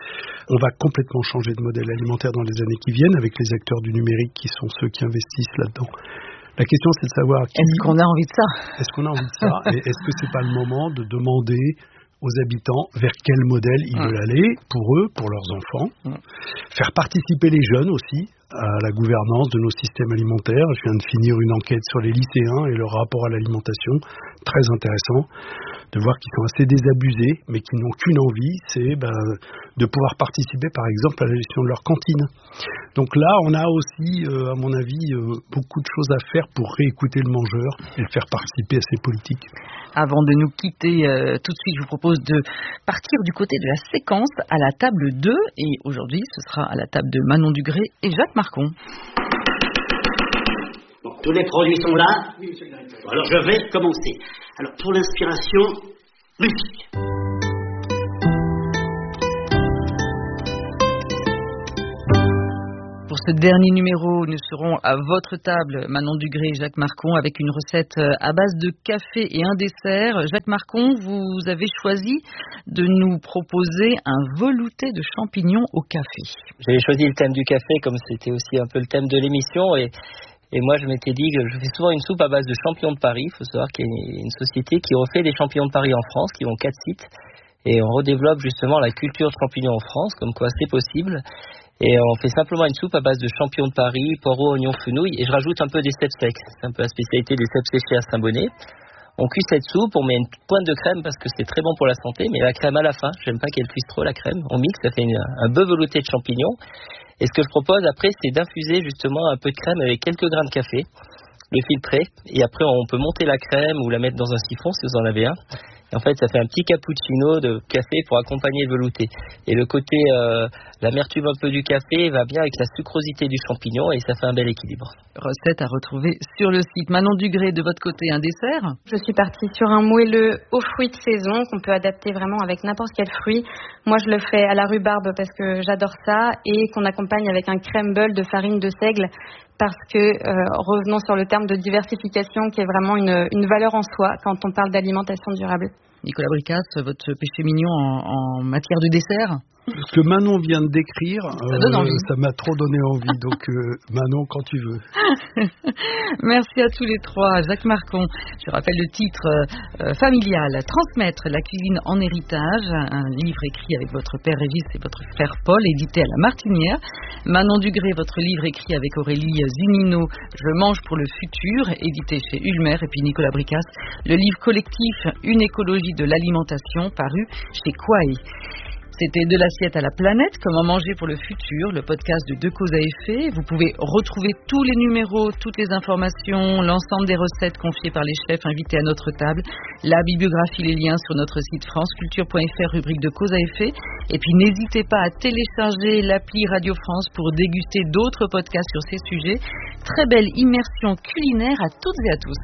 On va complètement changer de modèle alimentaire dans les années qui viennent avec les acteurs du numérique qui sont ceux qui investissent là-dedans. La question, c'est de savoir est-ce qu'on a envie de ça ? Est-ce qu'on a envie de ça ? Et est-ce que c'est pas le moment de demander aux habitants vers quel modèle ils veulent aller, pour eux, pour leurs enfants. Faire participer les jeunes aussi à la gouvernance de nos systèmes alimentaires. Je viens de finir une enquête sur les lycéens et leur rapport à l'alimentation, très intéressant, de voir qu'ils sont assez désabusés, mais qui n'ont qu'une envie, c'est de pouvoir participer, par exemple, à la gestion de leur cantine. Donc là, on a aussi, à mon avis, beaucoup de choses à faire pour réécouter le mangeur et le faire participer à ces politiques. Avant de nous quitter tout de suite, je vous propose de partir du côté de la séquence à la table 2. Et aujourd'hui, ce sera à la table de Manon Dugré et Jacques Marcon. Bon, tous les produits sont là ? Oui, monsieur le directeur. Alors je vais commencer. Alors pour l'inspiration, musique. Pour ce dernier numéro, nous serons à votre table, Manon Dugré et Jacques Marcon, avec une recette à base de café et un dessert. Jacques Marcon, vous avez choisi de nous proposer un velouté de champignons au café. J'avais choisi le thème du café comme c'était aussi un peu le thème de l'émission et moi je m'étais dit que je fais souvent une soupe à base de champignons de Paris. Il faut savoir qu'il y a une société qui refait des champignons de Paris en France, qui ont 4 sites, et on redéveloppe justement la culture de champignons en France, comme quoi c'est possible. Et on fait simplement une soupe à base de champignons de Paris, poireaux, oignons, fenouil, et je rajoute un peu des cèpes secs. C'est un peu la spécialité des cèpes séchés à Saint-Bonnet. On cuit cette soupe, on met une pointe de crème parce que c'est très bon pour la santé, mais la crème à la fin, j'aime pas qu'elle cuise trop la crème. On mixe, ça fait un bœuf velouté de champignons. Et ce que je propose après, c'est d'infuser justement un peu de crème avec quelques grains de café, le filtrer, et après on peut monter la crème ou la mettre dans un siphon si vous en avez un. Et en fait, ça fait un petit cappuccino de café pour accompagner le velouté. Et le côté, l'amertume un peu du café va bien avec la sucrosité du champignon et ça fait un bel équilibre. Recette à retrouver sur le site. Manon Dugré, de votre côté, un dessert ? Je suis partie sur un moelleux aux fruits de saison qu'on peut adapter vraiment avec n'importe quel fruit. Moi, je le fais à la rhubarbe parce que j'adore ça et qu'on accompagne avec un crumble de farine de seigle parce que, revenons sur le terme de diversification qui est vraiment une valeur en soi quand on parle d'alimentation durable. Nicolas Bricasse, votre péché mignon en matière de dessert ? Ce que Manon vient de décrire, ça m'a trop donné envie. Donc Manon, quand tu veux. Merci à tous les trois. Jacques Marcon, je rappelle le titre familial, Transmettre la cuisine en héritage, un livre écrit avec votre père Régis et votre frère Paul, édité à la Martinière. Manon Dugré, votre livre écrit avec Aurélie Zunino, Je mange pour le futur, édité chez Ulmer. Et puis Nicolas Bricasse, le livre collectif Une écologie de l'alimentation, paru chez Quaï. C'était De l'assiette à la planète, comment manger pour le futur, le podcast de Deux Causes à Effet. Vous pouvez retrouver tous les numéros, toutes les informations, l'ensemble des recettes confiées par les chefs invités à notre table, la bibliographie, les liens sur notre site franceculture.fr, rubrique de Causes à Effet. Et puis n'hésitez pas à télécharger l'appli Radio France pour déguster d'autres podcasts sur ces sujets. Très belle immersion culinaire à toutes et à tous.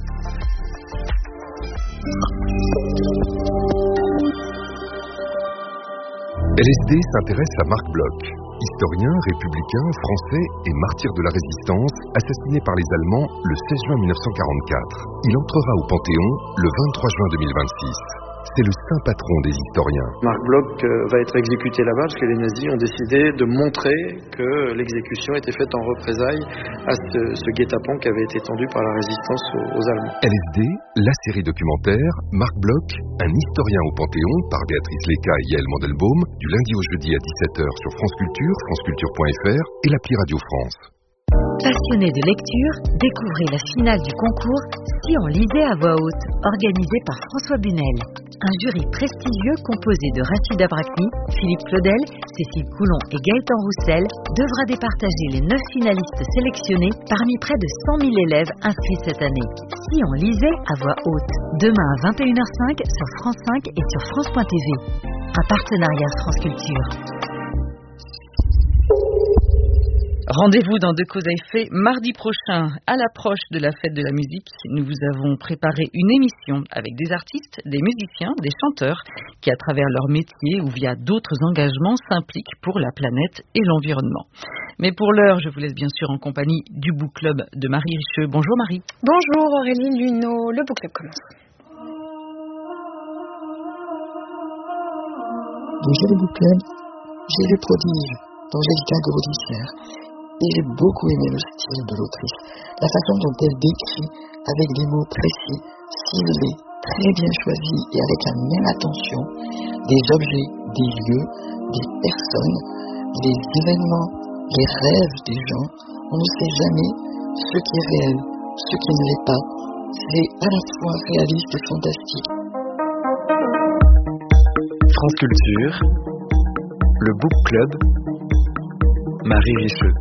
LSD s'intéresse à Marc Bloch, historien, républicain, français et martyr de la résistance, assassiné par les Allemands le 16 juin 1944. Il entrera au Panthéon le 23 juin 2026. C'est le saint patron des historiens. Marc Bloch va être exécuté là-bas parce que les nazis ont décidé de montrer que l'exécution était faite en représailles à ce guet-apens qui avait été tendu par la résistance aux Allemands. LSD, la série documentaire, Marc Bloch, un historien au Panthéon, par Béatrice Léca et Yael Mandelbaum, du lundi au jeudi à 17h sur France Culture, franceculture.fr et l'appli Radio France. Passionné de lecture, découvrez la finale du concours Si on lisait à voix haute, organisé par François Bunel. Un jury prestigieux composé de Rachida Brakni, Philippe Claudel, Cécile Coulon et Gaëtan Roussel devra départager les 9 finalistes sélectionnés parmi près de 100 000 élèves inscrits cette année. Si on lisait à voix haute, demain à 21h05 sur France 5 et sur France.tv. Un partenariat France Culture. Rendez-vous dans Deux Causes à Effet mardi prochain. À l'approche de la fête de la musique, nous vous avons préparé une émission avec des artistes, des musiciens, des chanteurs qui, à travers leur métier ou via d'autres engagements, s'impliquent pour la planète et l'environnement. Mais pour l'heure, je vous laisse bien sûr en compagnie du Book Club de Marie Richeux. Bonjour Marie. Bonjour Aurélie Luneau, le Book Club commence. Bonjour le Book Club, j'ai le prodige d'Angélica Grodicière. Et j'ai beaucoup aimé le style de l'autrice, la façon dont elle décrit avec des mots précis, ciselés, très bien choisis et avec la même attention, des objets, des lieux, des personnes, des événements, les rêves des gens. On ne sait jamais ce qui est réel, ce qui ne l'est pas. C'est à la fois réaliste et fantastique. France Culture, le Book Club, Marie Richeux.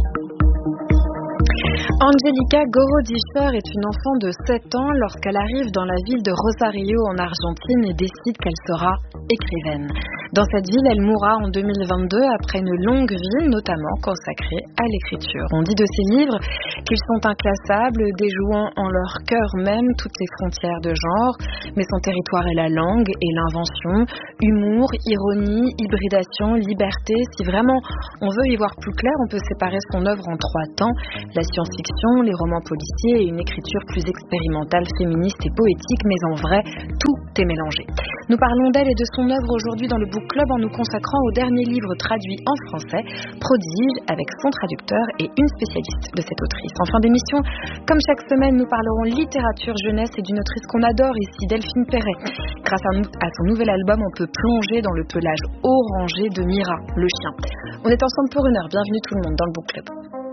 Angelica Gorodischer est une enfant de 7 ans lorsqu'elle arrive dans la ville de Rosario en Argentine et décide qu'elle sera écrivaine. Dans cette ville, elle mourra en 2022 après une longue vie, notamment consacrée à l'écriture. On dit de ses livres qu'ils sont inclassables, déjouant en leur cœur même toutes les frontières de genre, mais son territoire est la langue et l'invention, humour, ironie, hybridation, liberté. Si vraiment on veut y voir plus clair, on peut séparer son œuvre en 3 temps: la science-fiction, les romans policiers et une écriture plus expérimentale, féministe et poétique, mais en vrai, tout est mélangé. Nous parlons d'elle et de son œuvre aujourd'hui dans le Book Club en nous consacrant au dernier livre traduit en français, Prodige, avec son traducteur et une spécialiste de cette autrice. En fin d'émission, comme chaque semaine, nous parlerons littérature jeunesse et d'une autrice qu'on adore ici, Delphine Perret. Grâce à son nouvel album, on peut plonger dans le pelage orangé de Mira, le chien. On est ensemble pour 1 heure. Bienvenue tout le monde dans le Book Club.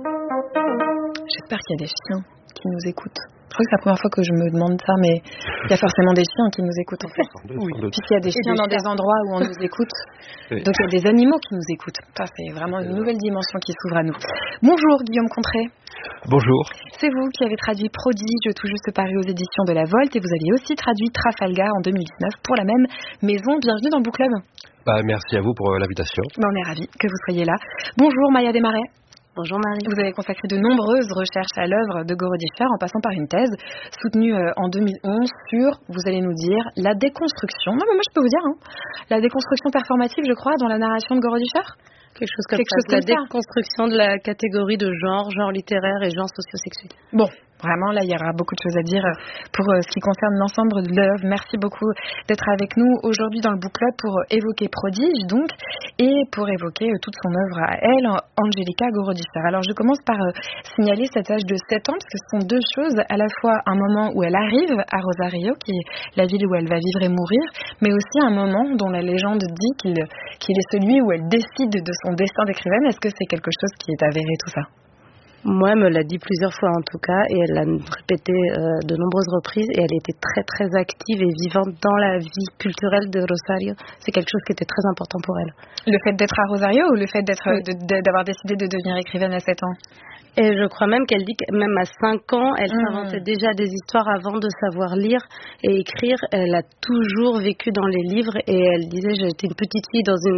J'espère qu'il y a des chiens qui nous écoutent. Je crois que c'est la première fois que je me demande ça, mais il y a forcément des chiens qui nous écoutent en fait. Oui. Puisqu'il y a des chiens dans des endroits où on nous écoute, donc il y a des animaux qui nous écoutent. Enfin, c'est vraiment une nouvelle dimension qui s'ouvre à nous. Bonjour Guillaume Contré. Bonjour. C'est vous qui avez traduit Prodige, tout juste paru aux éditions de La Volte, et vous aviez aussi traduit Trafalgar en 2019 pour la même maison. Bienvenue dans le Book Club. Merci à vous pour l'invitation. On est ravis que vous soyez là. Bonjour Maya Desmarais. Bonjour Marie. Vous avez consacré de nombreuses recherches à l'œuvre de Gorodischer en passant par une thèse soutenue en 2011 sur, vous allez nous dire, la déconstruction. Non, mais moi je peux vous dire, la déconstruction performative, je crois, dans la narration de Gorodischer. Quelque chose comme ça. La déconstruction de la catégorie de genre littéraire et genre socio-sexuel. Bon. Vraiment, là, il y aura beaucoup de choses à dire pour ce qui concerne l'ensemble de l'œuvre. Merci beaucoup d'être avec nous aujourd'hui dans le Book Club pour évoquer Prodige, donc, et pour évoquer toute son œuvre à elle, Angelica Gorodischer. Alors, je commence par signaler cet âge de 7 ans, parce que ce sont deux choses, à la fois un moment où elle arrive à Rosario, qui est la ville où elle va vivre et mourir, mais aussi un moment dont la légende dit qu'il est celui où elle décide de son destin d'écrivaine. Est-ce que c'est quelque chose qui est avéré, tout ça ? Moi, elle me l'a dit plusieurs fois en tout cas, et elle l'a répété de nombreuses reprises, et elle était très très active et vivante dans la vie culturelle de Rosario. C'est quelque chose qui était très important pour elle. Le fait d'être à Rosario ou le fait d'avoir décidé de devenir écrivaine à 7 ans ? Et je crois même qu'elle dit que même à 5 ans, elle s'inventait déjà des histoires avant de savoir lire et écrire. Elle a toujours vécu dans les livres et elle disait, j'étais une petite fille dans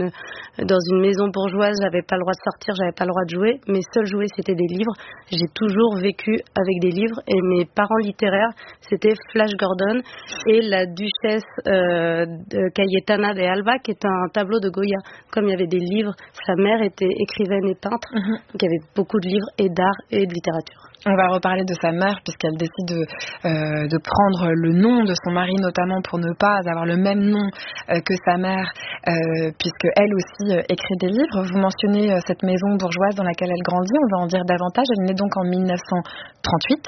une maison bourgeoise, j'avais pas le droit de sortir, j'avais pas le droit de jouer. Mes seuls jouets, c'était des livres. J'ai toujours vécu avec des livres et mes parents littéraires, c'était Flash Gordon et la duchesse Cayetana de Alba, qui est un tableau de Goya. Comme il y avait des livres, sa mère était écrivaine et peintre, donc il y avait beaucoup de livres et d'art et de littérature. On va reparler de sa mère puisqu'elle décide de prendre le nom de son mari notamment pour ne pas avoir le même nom que sa mère puisque elle aussi écrit des livres. Vous mentionnez cette maison bourgeoise dans laquelle elle grandit, on va en dire davantage. Elle naît donc en 28.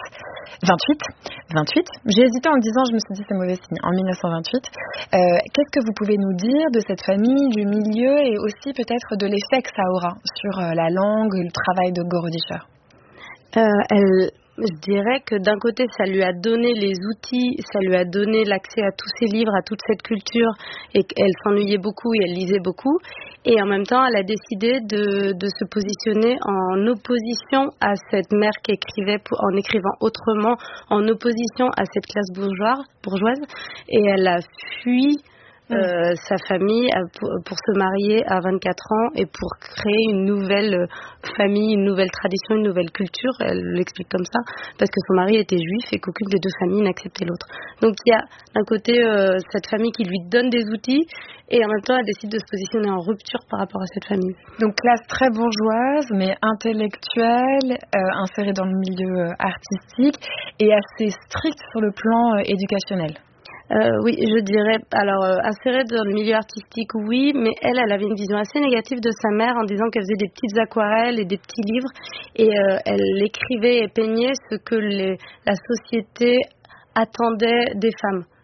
J'ai hésité en le disant, je me suis dit c'est mauvais signe, en 1928. Qu'est-ce que vous pouvez nous dire de cette famille, du milieu et aussi peut-être de l'effet que ça aura sur la langue et le travail de Gorodischer? Je dirais que d'un côté, ça lui a donné les outils, ça lui a donné l'accès à tous ses livres, à toute cette culture, et qu'elle s'ennuyait beaucoup et elle lisait beaucoup. Et en même temps, elle a décidé de se positionner en opposition à cette mère qui écrivait en écrivant autrement, en opposition à cette classe bourgeoise. Et elle a fui sa famille pour se marier à 24 ans et pour créer une nouvelle famille, une nouvelle tradition, une nouvelle culture. Elle l'explique comme ça, parce que son mari était juif et qu'aucune des deux familles n'acceptait l'autre. Donc il y a d'un côté cette famille qui lui donne des outils et en même temps elle décide de se positionner en rupture par rapport à cette famille. Donc classe très bourgeoise mais intellectuelle, insérée dans le milieu artistique et assez stricte sur le plan éducationnel. Oui, je dirais, alors insérée dans le milieu artistique, oui, mais elle avait une vision assez négative de sa mère en disant qu'elle faisait des petites aquarelles et des petits livres et elle écrivait et peignait ce que la société attendait des femmes.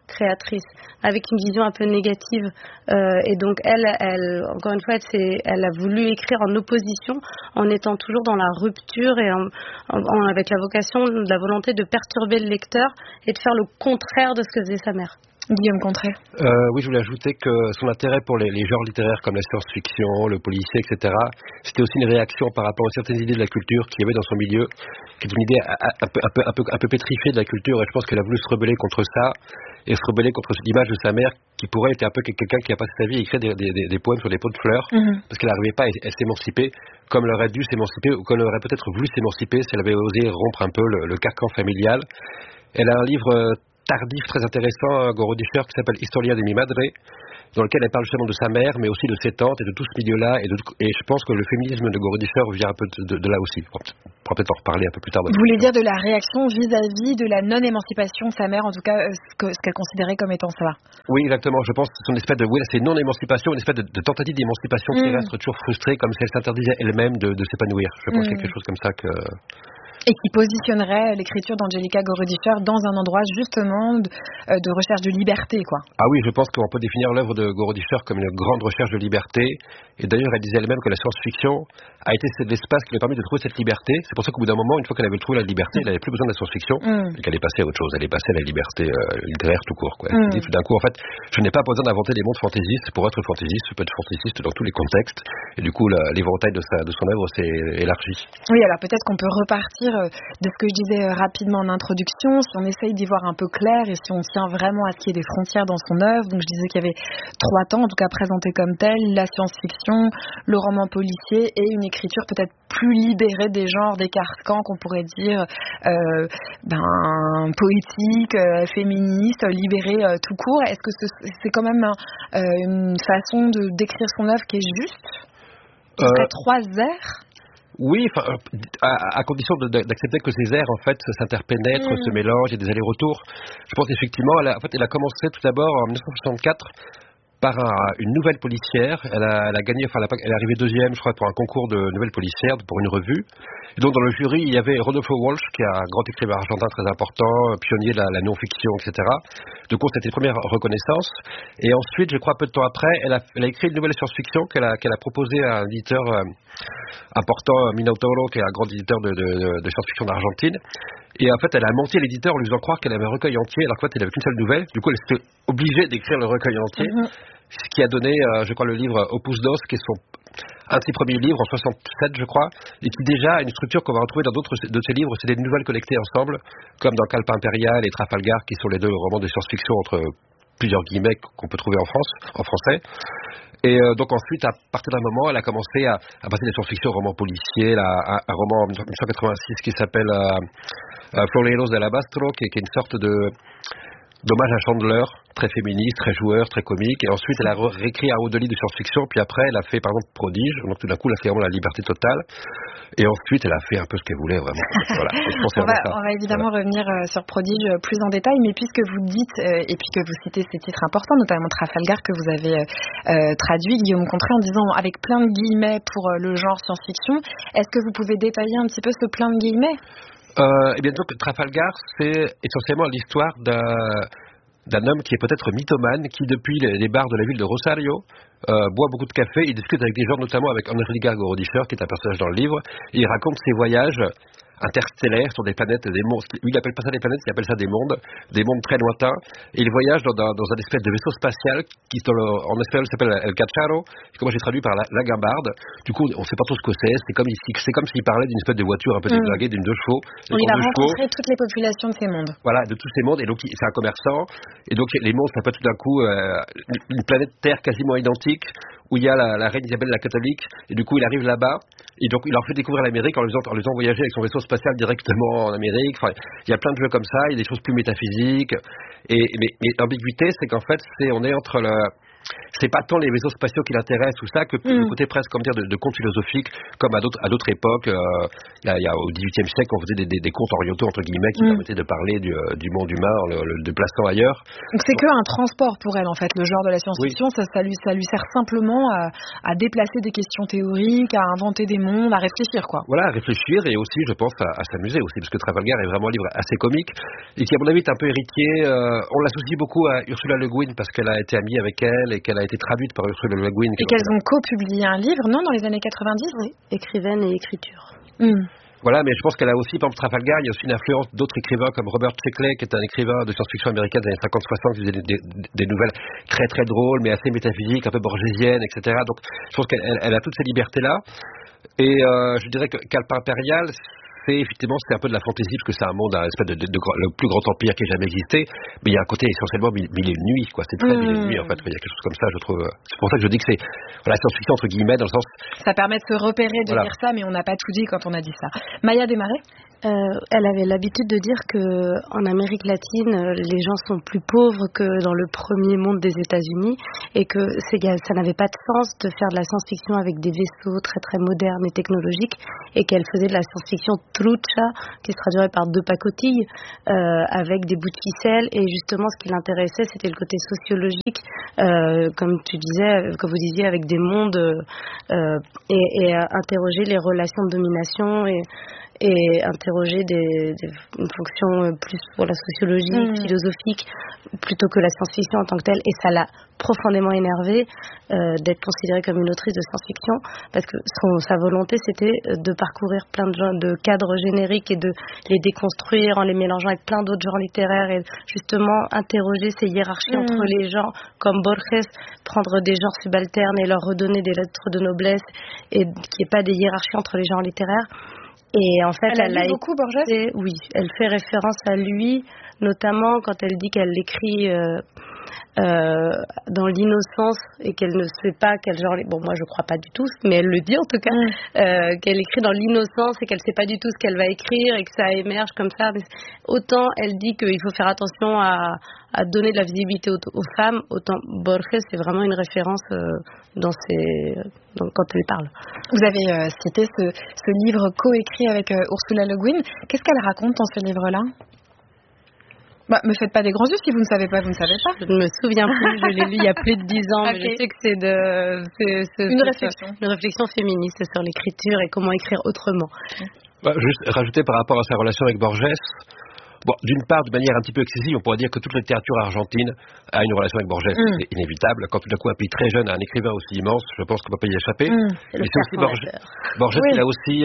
créatrice, avec une vision un peu négative. Et donc elle, encore une fois, elle a voulu écrire en opposition, en étant toujours dans la rupture et avec la vocation, la volonté de perturber le lecteur et de faire le contraire de ce que faisait sa mère. Guillaume Contré. Oui, je voulais ajouter que son intérêt pour les genres littéraires comme la science-fiction, le policier, etc., c'était aussi une réaction par rapport à certaines idées de la culture qu'il y avait dans son milieu, qui est une idée un peu pétrifiée de la culture, et je pense qu'elle a voulu se rebeller contre ça, et se rebeller contre cette image de sa mère, qui pour elle était un peu quelqu'un qui a passé sa vie à écrire des poèmes sur des pots de fleurs, parce qu'elle n'arrivait pas à s'émanciper, comme elle aurait dû s'émanciper, ou comme elle aurait peut-être voulu s'émanciper si elle avait osé rompre un peu le carcan familial. Elle a un livre tardif très intéressant, Gorodischer, qui s'appelle Historia de mi madre, dans lequel elle parle justement de sa mère, mais aussi de ses tantes et de tout ce milieu-là, et je pense que le féminisme de Gorodischer vient un peu de là aussi. On pourra peut-être en reparler un peu plus tard. Vous voulez dire de la réaction vis-à-vis de la non-émancipation de sa mère, en tout cas ce qu'elle considérait comme étant ça. Oui, exactement. Je pense que c'est une espèce c'est non-émancipation, une espèce de tentative d'émancipation qui reste toujours frustrée, comme si elle s'interdisait elle-même de s'épanouir. Je pense qu'il y a quelque chose comme ça que... Et qui positionnerait l'écriture d'Angelika Gorodischer dans un endroit justement de recherche de liberté, quoi. Ah oui, je pense qu'on peut définir l'œuvre de Gorodischer comme une grande recherche de liberté. Et d'ailleurs, elle disait elle-même que la science-fiction a été l'espace qui lui a permis de trouver cette liberté. C'est pour ça qu'au bout d'un moment, une fois qu'elle avait trouvé la liberté, elle n'avait plus besoin de la science-fiction et qu'elle est passée à autre chose. Elle est passée à la liberté littéraire tout court, quoi. Elle dit tout d'un coup, en fait, je n'ai pas besoin d'inventer des mondes fantaisistes pour être fantaisiste. Je peux être fantaisiste dans tous les contextes. Et du coup, l'éventail de son œuvre s'est élargi. Oui, alors peut-être qu'on peut repartir de ce que je disais rapidement en introduction, si on essaye d'y voir un peu clair et si on tient vraiment à ce qu'il y ait des frontières dans son œuvre. Donc je disais qu'il y avait 3 temps, en tout cas présenté comme tel, la science-fiction, le roman policier et une écriture peut-être plus libérée des genres, des carcans qu'on pourrait dire poétique, féministe, libérée tout court. Est-ce que c'est quand même une façon de décrire son œuvre qui est juste? Ce serait 3 airs? Oui, à condition d'accepter que ces airs, en fait, s'interpénètrent, se mélangent, il y a des allers-retours. Je pense effectivement, elle a commencé tout d'abord en 1964 par une nouvelle policière. Elle a gagné, elle est arrivée 2e, je crois, pour un concours de nouvelle policière, pour une revue. Et donc, dans le jury, il y avait Rodolfo Walsh, qui est un grand écrivain argentin très important, pionnier de la non-fiction, etc. Du coup, c'était une première reconnaissance. Et ensuite, je crois, peu de temps après, elle a écrit une nouvelle science-fiction qu'elle a proposée à un éditeur important, Minotauro, qui est un grand éditeur de science-fiction d'Argentine. Et en fait, elle a menti à l'éditeur en lui faisant croire qu'elle avait un recueil entier, alors qu'en fait, elle n'avait qu'une seule nouvelle. Du coup, elle s'était obligée d'écrire le recueil entier, ce qui a donné, je crois, le livre Opus Dos, qui est un de ses premiers livres, en 67, je crois, et qui déjà a une structure qu'on va retrouver dans d'autres de ses livres. C'est des nouvelles collectées ensemble, comme dans Calpe Impérial et Trafalgar, qui sont les 2 romans de science-fiction entre plusieurs guillemets qu'on peut trouver en français. Et donc ensuite, à partir d'un moment, elle a commencé à passer des science-fiction, romans policiers, un roman en 1986 qui s'appelle Floreros de Alabastro, qui est une sorte d'hommage à Chandler, très féministe, très joueur, très comique. Et ensuite, elle a réécrit un haut de lit de science-fiction. Puis après, elle a fait, par exemple, Prodige. Donc tout d'un coup, là, c'est vraiment la liberté totale. Et ensuite, elle a fait un peu ce qu'elle voulait, vraiment. Voilà. On va évidemment revenir sur Prodige plus en détail. Mais puisque vous dites, et puis que vous citez ces titres importants, notamment Trafalgar, que vous avez traduit, Guillaume Contré, en disant avec plein de guillemets pour le genre science-fiction, est-ce que vous pouvez détailler un petit peu ce plein de guillemets? Eh bien, donc, Trafalgar, c'est essentiellement l'histoire d'un homme qui est peut-être mythomane, qui, depuis les bars de la ville de Rosario, boit beaucoup de café. Il discute avec des gens, notamment avec Angelika Gorodischer, qui est un personnage dans le livre, et il raconte ses voyages interstellaires sur des planètes, des mondes. Lui, il appelle pas ça des planètes, il appelle ça des mondes très lointains. Et il voyage dans un espèce de vaisseau spatial qui, en espagnol, s'appelle El Cacharo, que moi j'ai traduit par la guimbarde. Du coup, on sait pas trop ce que c'est. C'est comme s'il parlait d'une espèce de voiture un peu déglinguée, d'une 2 chevaux. Il va rencontrer toutes les populations de ces mondes. Voilà, de tous ces mondes. Et donc, c'est un commerçant. Et donc, les mondes, ça peut tout d'un coup une planète Terre quasiment identique, où il y a la reine Isabelle la catholique. Et du coup, il arrive là-bas. Et donc, il leur fait découvrir l'Amérique en les faisant voyager avec son vaisseau spatial directement en Amérique. Enfin, il y a plein de jeux comme ça. Il y a des choses plus métaphysiques. Mais l'ambiguïté, c'est qu'en fait, on est entre c'est pas tant les vaisseaux spatiaux qui l'intéressent ou ça que le côté presque comme dire de contes philosophiques comme à d'autres époques. Il y a au XVIIIe siècle on faisait des contes orientaux entre guillemets qui permettaient de parler du monde humain en le déplaçant ailleurs. Donc c'est que un transport pour elle en fait, le genre de la science-fiction, ça lui sert simplement à déplacer des questions théoriques, à inventer des mondes, à réfléchir quoi. Voilà, à réfléchir et aussi je pense à s'amuser aussi parce que Trafalgar est vraiment un livre assez comique et qui à mon avis est un peu héritier. On l'associe beaucoup à Ursula Le Guin parce qu'elle a été amie avec elle et qu'elle a été traduite par Ursula Le Guin. Et qu'elles ont co-publié un livre, non, dans les années 90 ? Oui, écrivaine et écriture. Voilà, mais je pense qu'elle a aussi, par exemple, Trafalgar, il y a aussi une influence d'autres écrivains comme Robert Sheckley, qui est un écrivain de science-fiction américaine des années 50-60, qui faisait des nouvelles très très drôles, mais assez métaphysiques, un peu borgésiennes, etc. Donc, je pense qu'elle a toutes ces libertés-là. Et je dirais qu'Alpin Impérial, c'est un peu de la fantaisie parce que c'est un monde, un espèce le plus grand empire qui ait jamais existé, mais il y a un côté essentiellement mille et une nuits, quoi. C'est très mille et une nuits en fait. Il y a quelque chose comme ça, je trouve. C'est pour ça que je dis que c'est la science-fiction entre guillemets dans le sens. Ça permet de se repérer, de lire ça, mais on n'a pas tout dit quand on a dit ça. Maya Desmarais. Elle avait l'habitude de dire que en Amérique latine, les gens sont plus pauvres que dans le premier monde des États-Unis et que ça n'avait pas de sens de faire de la science-fiction avec des vaisseaux très très modernes et technologiques et qu'elle faisait de la science-fiction trucha qui se traduirait par deux pacotilles avec des bouts de ficelle et justement ce qui l'intéressait c'était le côté sociologique comme vous disiez avec des mondes et interroger les relations de domination et interroger une fonction plus pour la sociologie, philosophique, plutôt que la science-fiction en tant que telle. Et ça l'a profondément énervée d'être considérée comme une autrice de science-fiction, parce que sa volonté, c'était de parcourir plein de cadres génériques et de les déconstruire en les mélangeant avec plein d'autres genres littéraires et justement interroger ces hiérarchies entre les genres, comme Borges, prendre des genres subalternes et leur redonner des lettres de noblesse et qu'il n'y ait pas des hiérarchies entre les genres littéraires. Et en fait, elle a lu beaucoup Borges. Oui, elle fait référence à lui, notamment quand elle dit qu'elle l'écrit dans l'innocence et qu'elle ne sait pas quel genre. Bon, moi je crois pas du tout, mais elle le dit en tout cas, qu'elle écrit dans l'innocence et qu'elle sait pas du tout ce qu'elle va écrire et que ça émerge comme ça. Mais autant elle dit qu'il faut faire attention à donner de la visibilité aux femmes, autant Borges c'est vraiment une référence quand elle parle. Vous avez cité ce livre coécrit avec Ursula Le Guin. Qu'est-ce qu'elle raconte dans ce livre-là ? Me faites pas des grands yeux, si vous ne savez pas, vous ne savez pas. Je ne me souviens plus, je l'ai lu il y a plus de 10 ans, mais je sais que c'est une réflexion. Une réflexion féministe sur l'écriture et comment écrire autrement. Juste rajouter par rapport à sa relation avec Borges, d'une part, de manière un petit peu excessive, on pourrait dire que toute la littérature argentine a une relation avec Borges. C'est inévitable. Quand tout d'un coup un pays très jeune a un écrivain aussi immense, je pense qu'on ne peut pas y échapper. Mais c'est aussi Borges, il a aussi,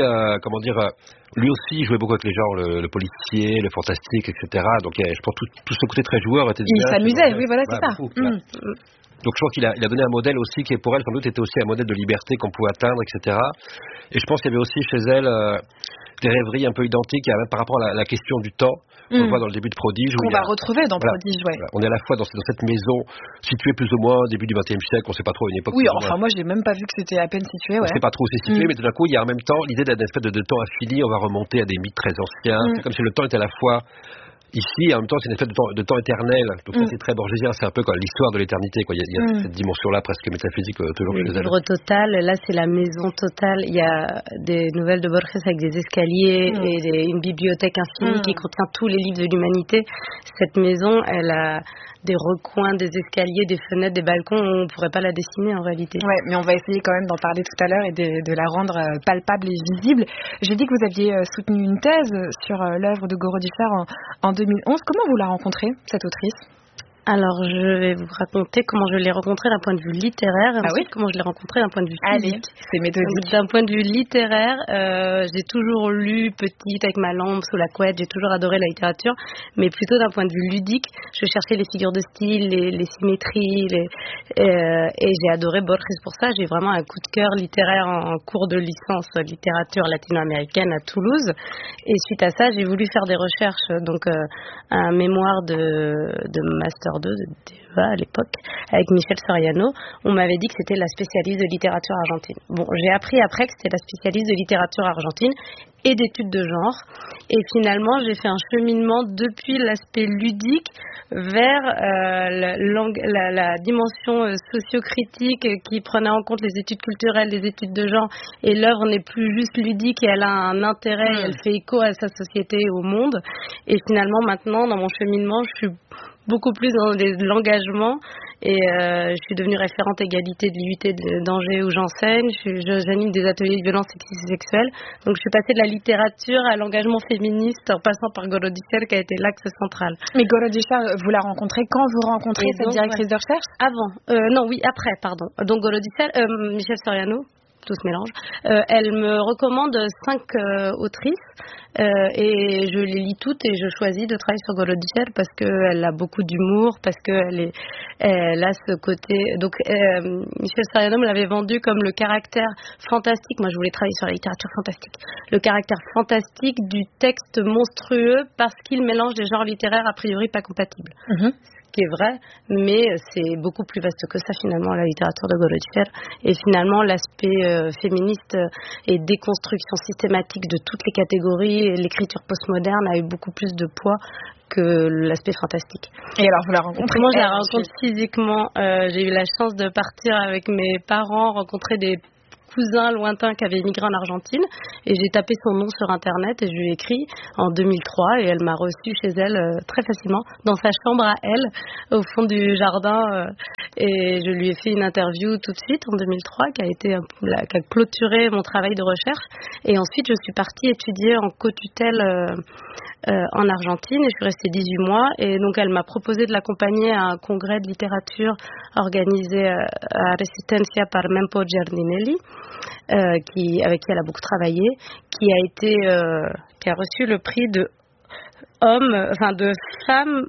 lui aussi jouait beaucoup avec les genres, le policier, le fantastique, etc. Donc je pense tout ce côté très joueur était. Il s'amusait, oui, voilà, c'est ça. Donc je pense qu'il a donné un modèle aussi qui, pour elle, sans doute, était aussi un modèle de liberté qu'on pouvait atteindre, etc. Et je pense qu'il y avait aussi chez elle des rêveries un peu identiques par rapport à la question du temps. On le voit dans le début de Prodige. Qu'on va retrouver dans Prodige, ouais. On est à la fois dans cette maison située plus ou moins au début du XXe siècle, on ne sait pas trop une époque. Oui, enfin moi j'ai même pas vu que c'était à peine situé. On ne sait pas trop où c'est situé, mais tout d'un coup il y a en même temps l'idée d'une espèce de temps infini, on va remonter à des mythes très anciens. C'est comme si le temps était à la fois ici, en même temps, c'est une espèce de temps éternel. Donc ça, c'est très borgésien. C'est un peu comme l'histoire de l'éternité, quoi. Il y a cette dimension-là presque métaphysique toujours chez elle. Le livre total, là, c'est la maison totale. Il y a des nouvelles de Borges avec des escaliers et une bibliothèque infinie qui contient tous les livres de l'humanité. Cette maison, elle a des recoins, des escaliers, des fenêtres, des balcons. On ne pourrait pas la dessiner en réalité. Ouais, mais on va essayer quand même d'en parler tout à l'heure et de la rendre palpable et visible. J'ai dit que vous aviez soutenu une thèse sur l'œuvre de Goro Dijkstra en 2011. Comment vous la rencontrez, cette autrice ? Alors, je vais vous raconter comment je l'ai rencontrée d'un point de vue littéraire et ensuite comment je l'ai rencontrée d'un point de vue physique. C'est méthodique. D'un point de vue littéraire, j'ai toujours lu petite avec ma lampe sous la couette, j'ai toujours adoré la littérature, mais plutôt d'un point de vue ludique. Je cherchais les figures de style, les symétries, et j'ai adoré Borges pour ça. J'ai vraiment un coup de cœur littéraire en cours de licence littérature latino-américaine à Toulouse. Et suite à ça, j'ai voulu faire des recherches, donc un mémoire de master 2 de DEA à l'époque avec Michel Soriano. On m'avait dit que c'était la spécialiste de littérature argentine. Bon, j'ai appris après que c'était la spécialiste de littérature argentine et d'études de genre. Et finalement, j'ai fait un cheminement depuis l'aspect ludique vers la dimension socio-critique qui prenait en compte les études culturelles, les études de genre, et l'œuvre n'est plus juste ludique et elle a un intérêt, et elle fait écho à sa société et au monde. Et finalement, maintenant, dans mon cheminement, je suis beaucoup plus dans l'engagement et je suis devenue référente égalité de l'IUT d'Angers où j'enseigne. J'anime des ateliers de violence sexiste et sexuelle. Donc je suis passée de la littérature à l'engagement féministe en passant par Gorodischer qui a été l'axe central. Mais Gorodischer, vous la rencontrez quand vous rencontrez cette directrice de recherche? Après, pardon. Donc Gorodischer, Michel Soriano, tout se mélange. Elle me recommande 5 autrices et je les lis toutes et je choisis de travailler sur Gorodischer parce qu'elle a beaucoup d'humour, parce qu'elle a ce côté. Donc Michel Soriano me l'avait vendu comme le caractère fantastique. Moi, je voulais travailler sur la littérature fantastique. Le caractère fantastique du texte monstrueux parce qu'il mélange des genres littéraires a priori pas compatibles. Qui est vrai, mais c'est beaucoup plus vaste que ça finalement, la littérature de Gorodischer. Et finalement, l'aspect féministe et déconstruction systématique de toutes les catégories, l'écriture postmoderne a eu beaucoup plus de poids que l'aspect fantastique. Et alors, vous la rencontrez? Moi, je la rencontre physiquement. J'ai eu la chance de partir avec mes parents, rencontrer des cousin lointain qui avait immigré en Argentine et j'ai tapé son nom sur internet et je lui ai écrit en 2003 et elle m'a reçue chez elle très facilement dans sa chambre à elle au fond du jardin et je lui ai fait une interview tout de suite en 2003 qui a clôturé mon travail de recherche et ensuite je suis partie étudier en co-tutelle en Argentine et je suis restée 18 mois et donc elle m'a proposé de l'accompagner à un congrès de littérature organisé à Resistencia par Mempo Giardinelli avec qui elle a beaucoup travaillé, qui a reçu le prix de femme,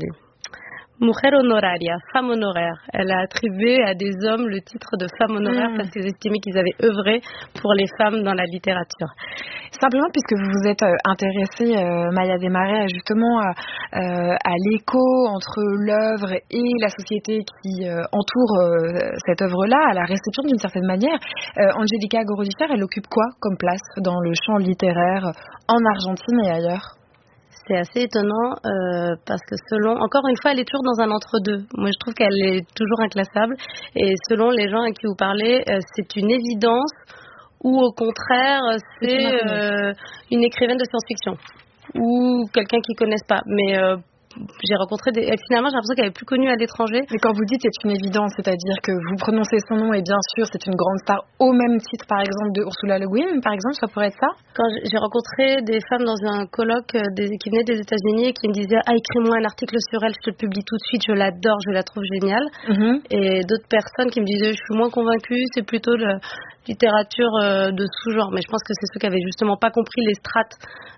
Mujer honoraria, femme honoraire. Elle a attribué à des hommes le titre de femme honoraire parce qu'ils estimaient qu'ils avaient œuvré pour les femmes dans la littérature. Simplement, puisque vous vous êtes intéressée, Maya Desmarais, justement à l'écho entre l'œuvre et la société qui entoure cette œuvre-là, à la réception d'une certaine manière, Angélica Gorodischer, elle occupe quoi comme place dans le champ littéraire en Argentine et ailleurs ? C'est assez étonnant parce que encore une fois, elle est toujours dans un entre-deux. Moi, je trouve qu'elle est toujours inclassable. Et selon les gens à qui vous parlez, c'est une évidence ou au contraire, c'est une écrivaine de science-fiction ou quelqu'un qu'ils connaissent pas. Mais j'ai rencontré finalement, j'ai l'impression qu'elle est plus connue à l'étranger. Mais quand vous dites c'est une évidence, c'est-à-dire que vous prononcez son nom et bien sûr c'est une grande star au même titre par exemple de Ursula Le Guin, par exemple, ça pourrait être ça? Quand j'ai rencontré des femmes dans un colloque qui venaient des États-Unis et qui me disaient écris-moi un article sur elle, je te le publie tout de suite, je l'adore, je la trouve géniale. Et d'autres personnes qui me disaient je suis moins convaincue, c'est plutôt de la littérature de sous-genre. Mais je pense que c'est ceux qui avaient justement pas compris les strates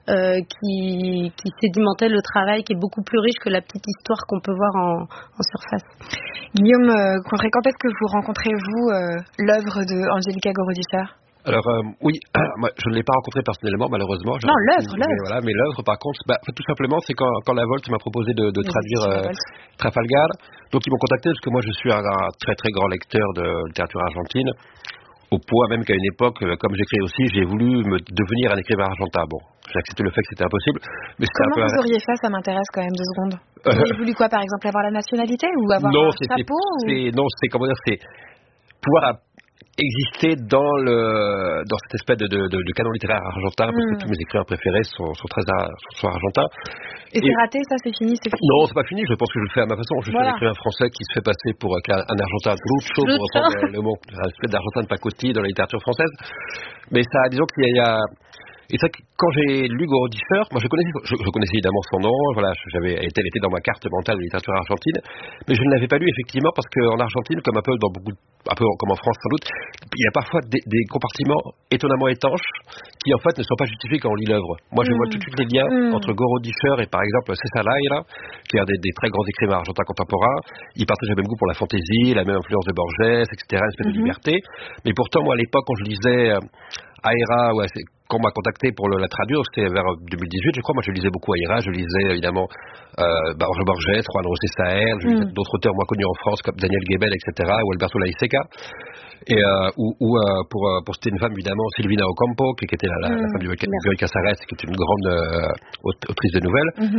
qui sédimentaient le travail, qui est beaucoup plus riche que la petite histoire qu'on peut voir en surface. Guillaume Contré, quand est-ce que vous rencontrez, vous, l'œuvre de Angélica Gorodischer? Alors oui, moi, je ne l'ai pas rencontrée personnellement malheureusement. Non, l'œuvre. Mais l'œuvre par contre, tout simplement c'est quand la Volt m'a proposé de traduire Trafalgar. Donc ils m'ont contacté parce que moi je suis un très très grand lecteur de littérature argentine. Au point même qu'à une époque, comme j'écris aussi, j'ai voulu devenir un écrivain argentin. Bon, j'ai accepté le fait que c'était impossible. Mais comment vous auriez fait? Ça m'intéresse quand même 2 secondes. Vous auriez voulu quoi, par exemple, avoir la nationalité ou avoir un chapeau c'est pouvoir exister dans cette espèce de canon littéraire argentin, parce que tous mes écrivains préférés sont argentins. Et c'est raté, ça, c'est fini, Non, c'est pas fini, je pense que je le fais à ma façon. Je suis un écrivain français qui se fait passer pour un argentin trucho, pour reprendre le mot, un espèce d'argentin de pacotille dans la littérature française. Mais ça, disons qu'il y a... Et c'est vrai que quand j'ai lu Gorodischer, moi je connaissais évidemment son nom, voilà, elle était dans ma carte mentale de littérature argentine, mais je ne l'avais pas lu effectivement parce qu'en Argentine, comme un peu comme en France sans doute, il y a parfois des compartiments étonnamment étanches qui en fait ne sont pas justifiés quand on lit l'œuvre. Moi je vois tout de suite les liens entre Gorodischer et par exemple César Layra, qui est un des très grands écrivains argentins contemporains. Il partage le même goût pour la fantaisie, la même influence de Borges, etc., une espèce de liberté. Mais pourtant, moi à l'époque quand je lisais Aira, quand on m'a contacté pour la traduire, c'était vers 2018, je crois. Moi, je lisais beaucoup Aira, je lisais évidemment Borges, Juan José Saer, je lisais d'autres auteurs moins connus en France comme Daniel Gebel, etc., ou Alberto Laiseca. Et pour citer une femme, évidemment, Silvina Ocampo, qui était la femme de Verónica Casares, qui est une grande autrice de nouvelles.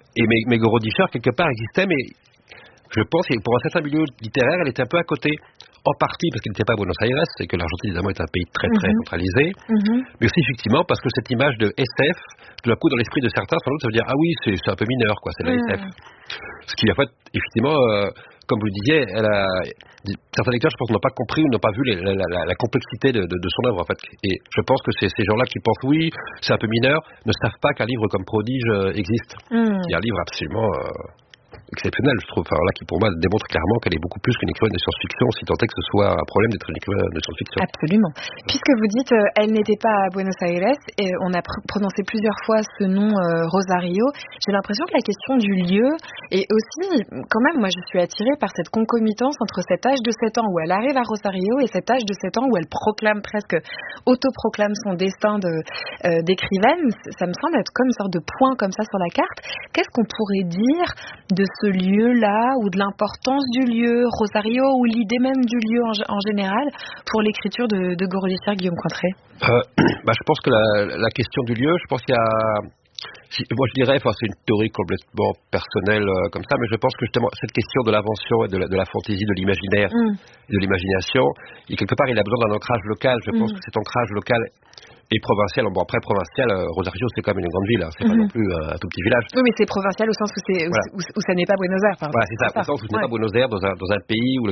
mais Gorodischer, quelque part, existait, mais je pense que pour un certain milieu littéraire, elle était un peu à côté. En partie parce qu'elle n'était pas à Buenos Aires, et que l'Argentine, évidemment, est un pays très, très centralisé. Mais aussi, effectivement, parce que cette image de SF, tout d'un coup, dans l'esprit de certains, sans doute, ça veut dire, ah oui, c'est un peu mineur, quoi, c'est de la SF. Ce qui, en fait, effectivement, comme vous le disiez, certains lecteurs, je pense, n'ont pas compris ou n'ont pas vu la complexité de son œuvre, en fait. Et je pense que c'est ces gens-là qui pensent, oui, c'est un peu mineur, ne savent pas qu'un livre comme Prodige existe. Il y a un livre absolument exceptionnel, je trouve, là, qui pour moi démontre clairement qu'elle est beaucoup plus qu'une écrivaine de science-fiction, si tant est que ce soit un problème d'être une écrivaine de science-fiction. Absolument. Puisque vous dites elle n'était pas à Buenos Aires, et on a prononcé plusieurs fois ce nom Rosario, j'ai l'impression que la question du lieu est aussi, quand même, moi je suis attirée par cette concomitance entre cet âge de 7 ans où elle arrive à Rosario et cet âge de 7 ans où elle autoproclame son destin d'écrivaine. Ça me semble être comme une sorte de point comme ça sur la carte. Qu'est-ce qu'on pourrait dire de ce lieu-là, ou de l'importance du lieu, Rosario, ou l'idée même du lieu en général, pour l'écriture de Gorodischer, Guillaume Cointré? Je pense que la question du lieu, je pense qu'il y a... Moi je dirais, c'est une théorie complètement personnelle comme ça, mais je pense que justement cette question de l'invention et de la fantaisie, de l'imaginaire et de l'imagination, et quelque part il a besoin d'un ancrage local. Je pense que cet ancrage local et provincial, après provincial, Rosario c'est quand même une grande ville, c'est pas non plus un tout petit village. Oui, mais c'est provincial au sens où ça n'est pas Buenos Aires. Voilà, c'est ça, au sens où ce n'est pas Buenos Aires, dans un pays où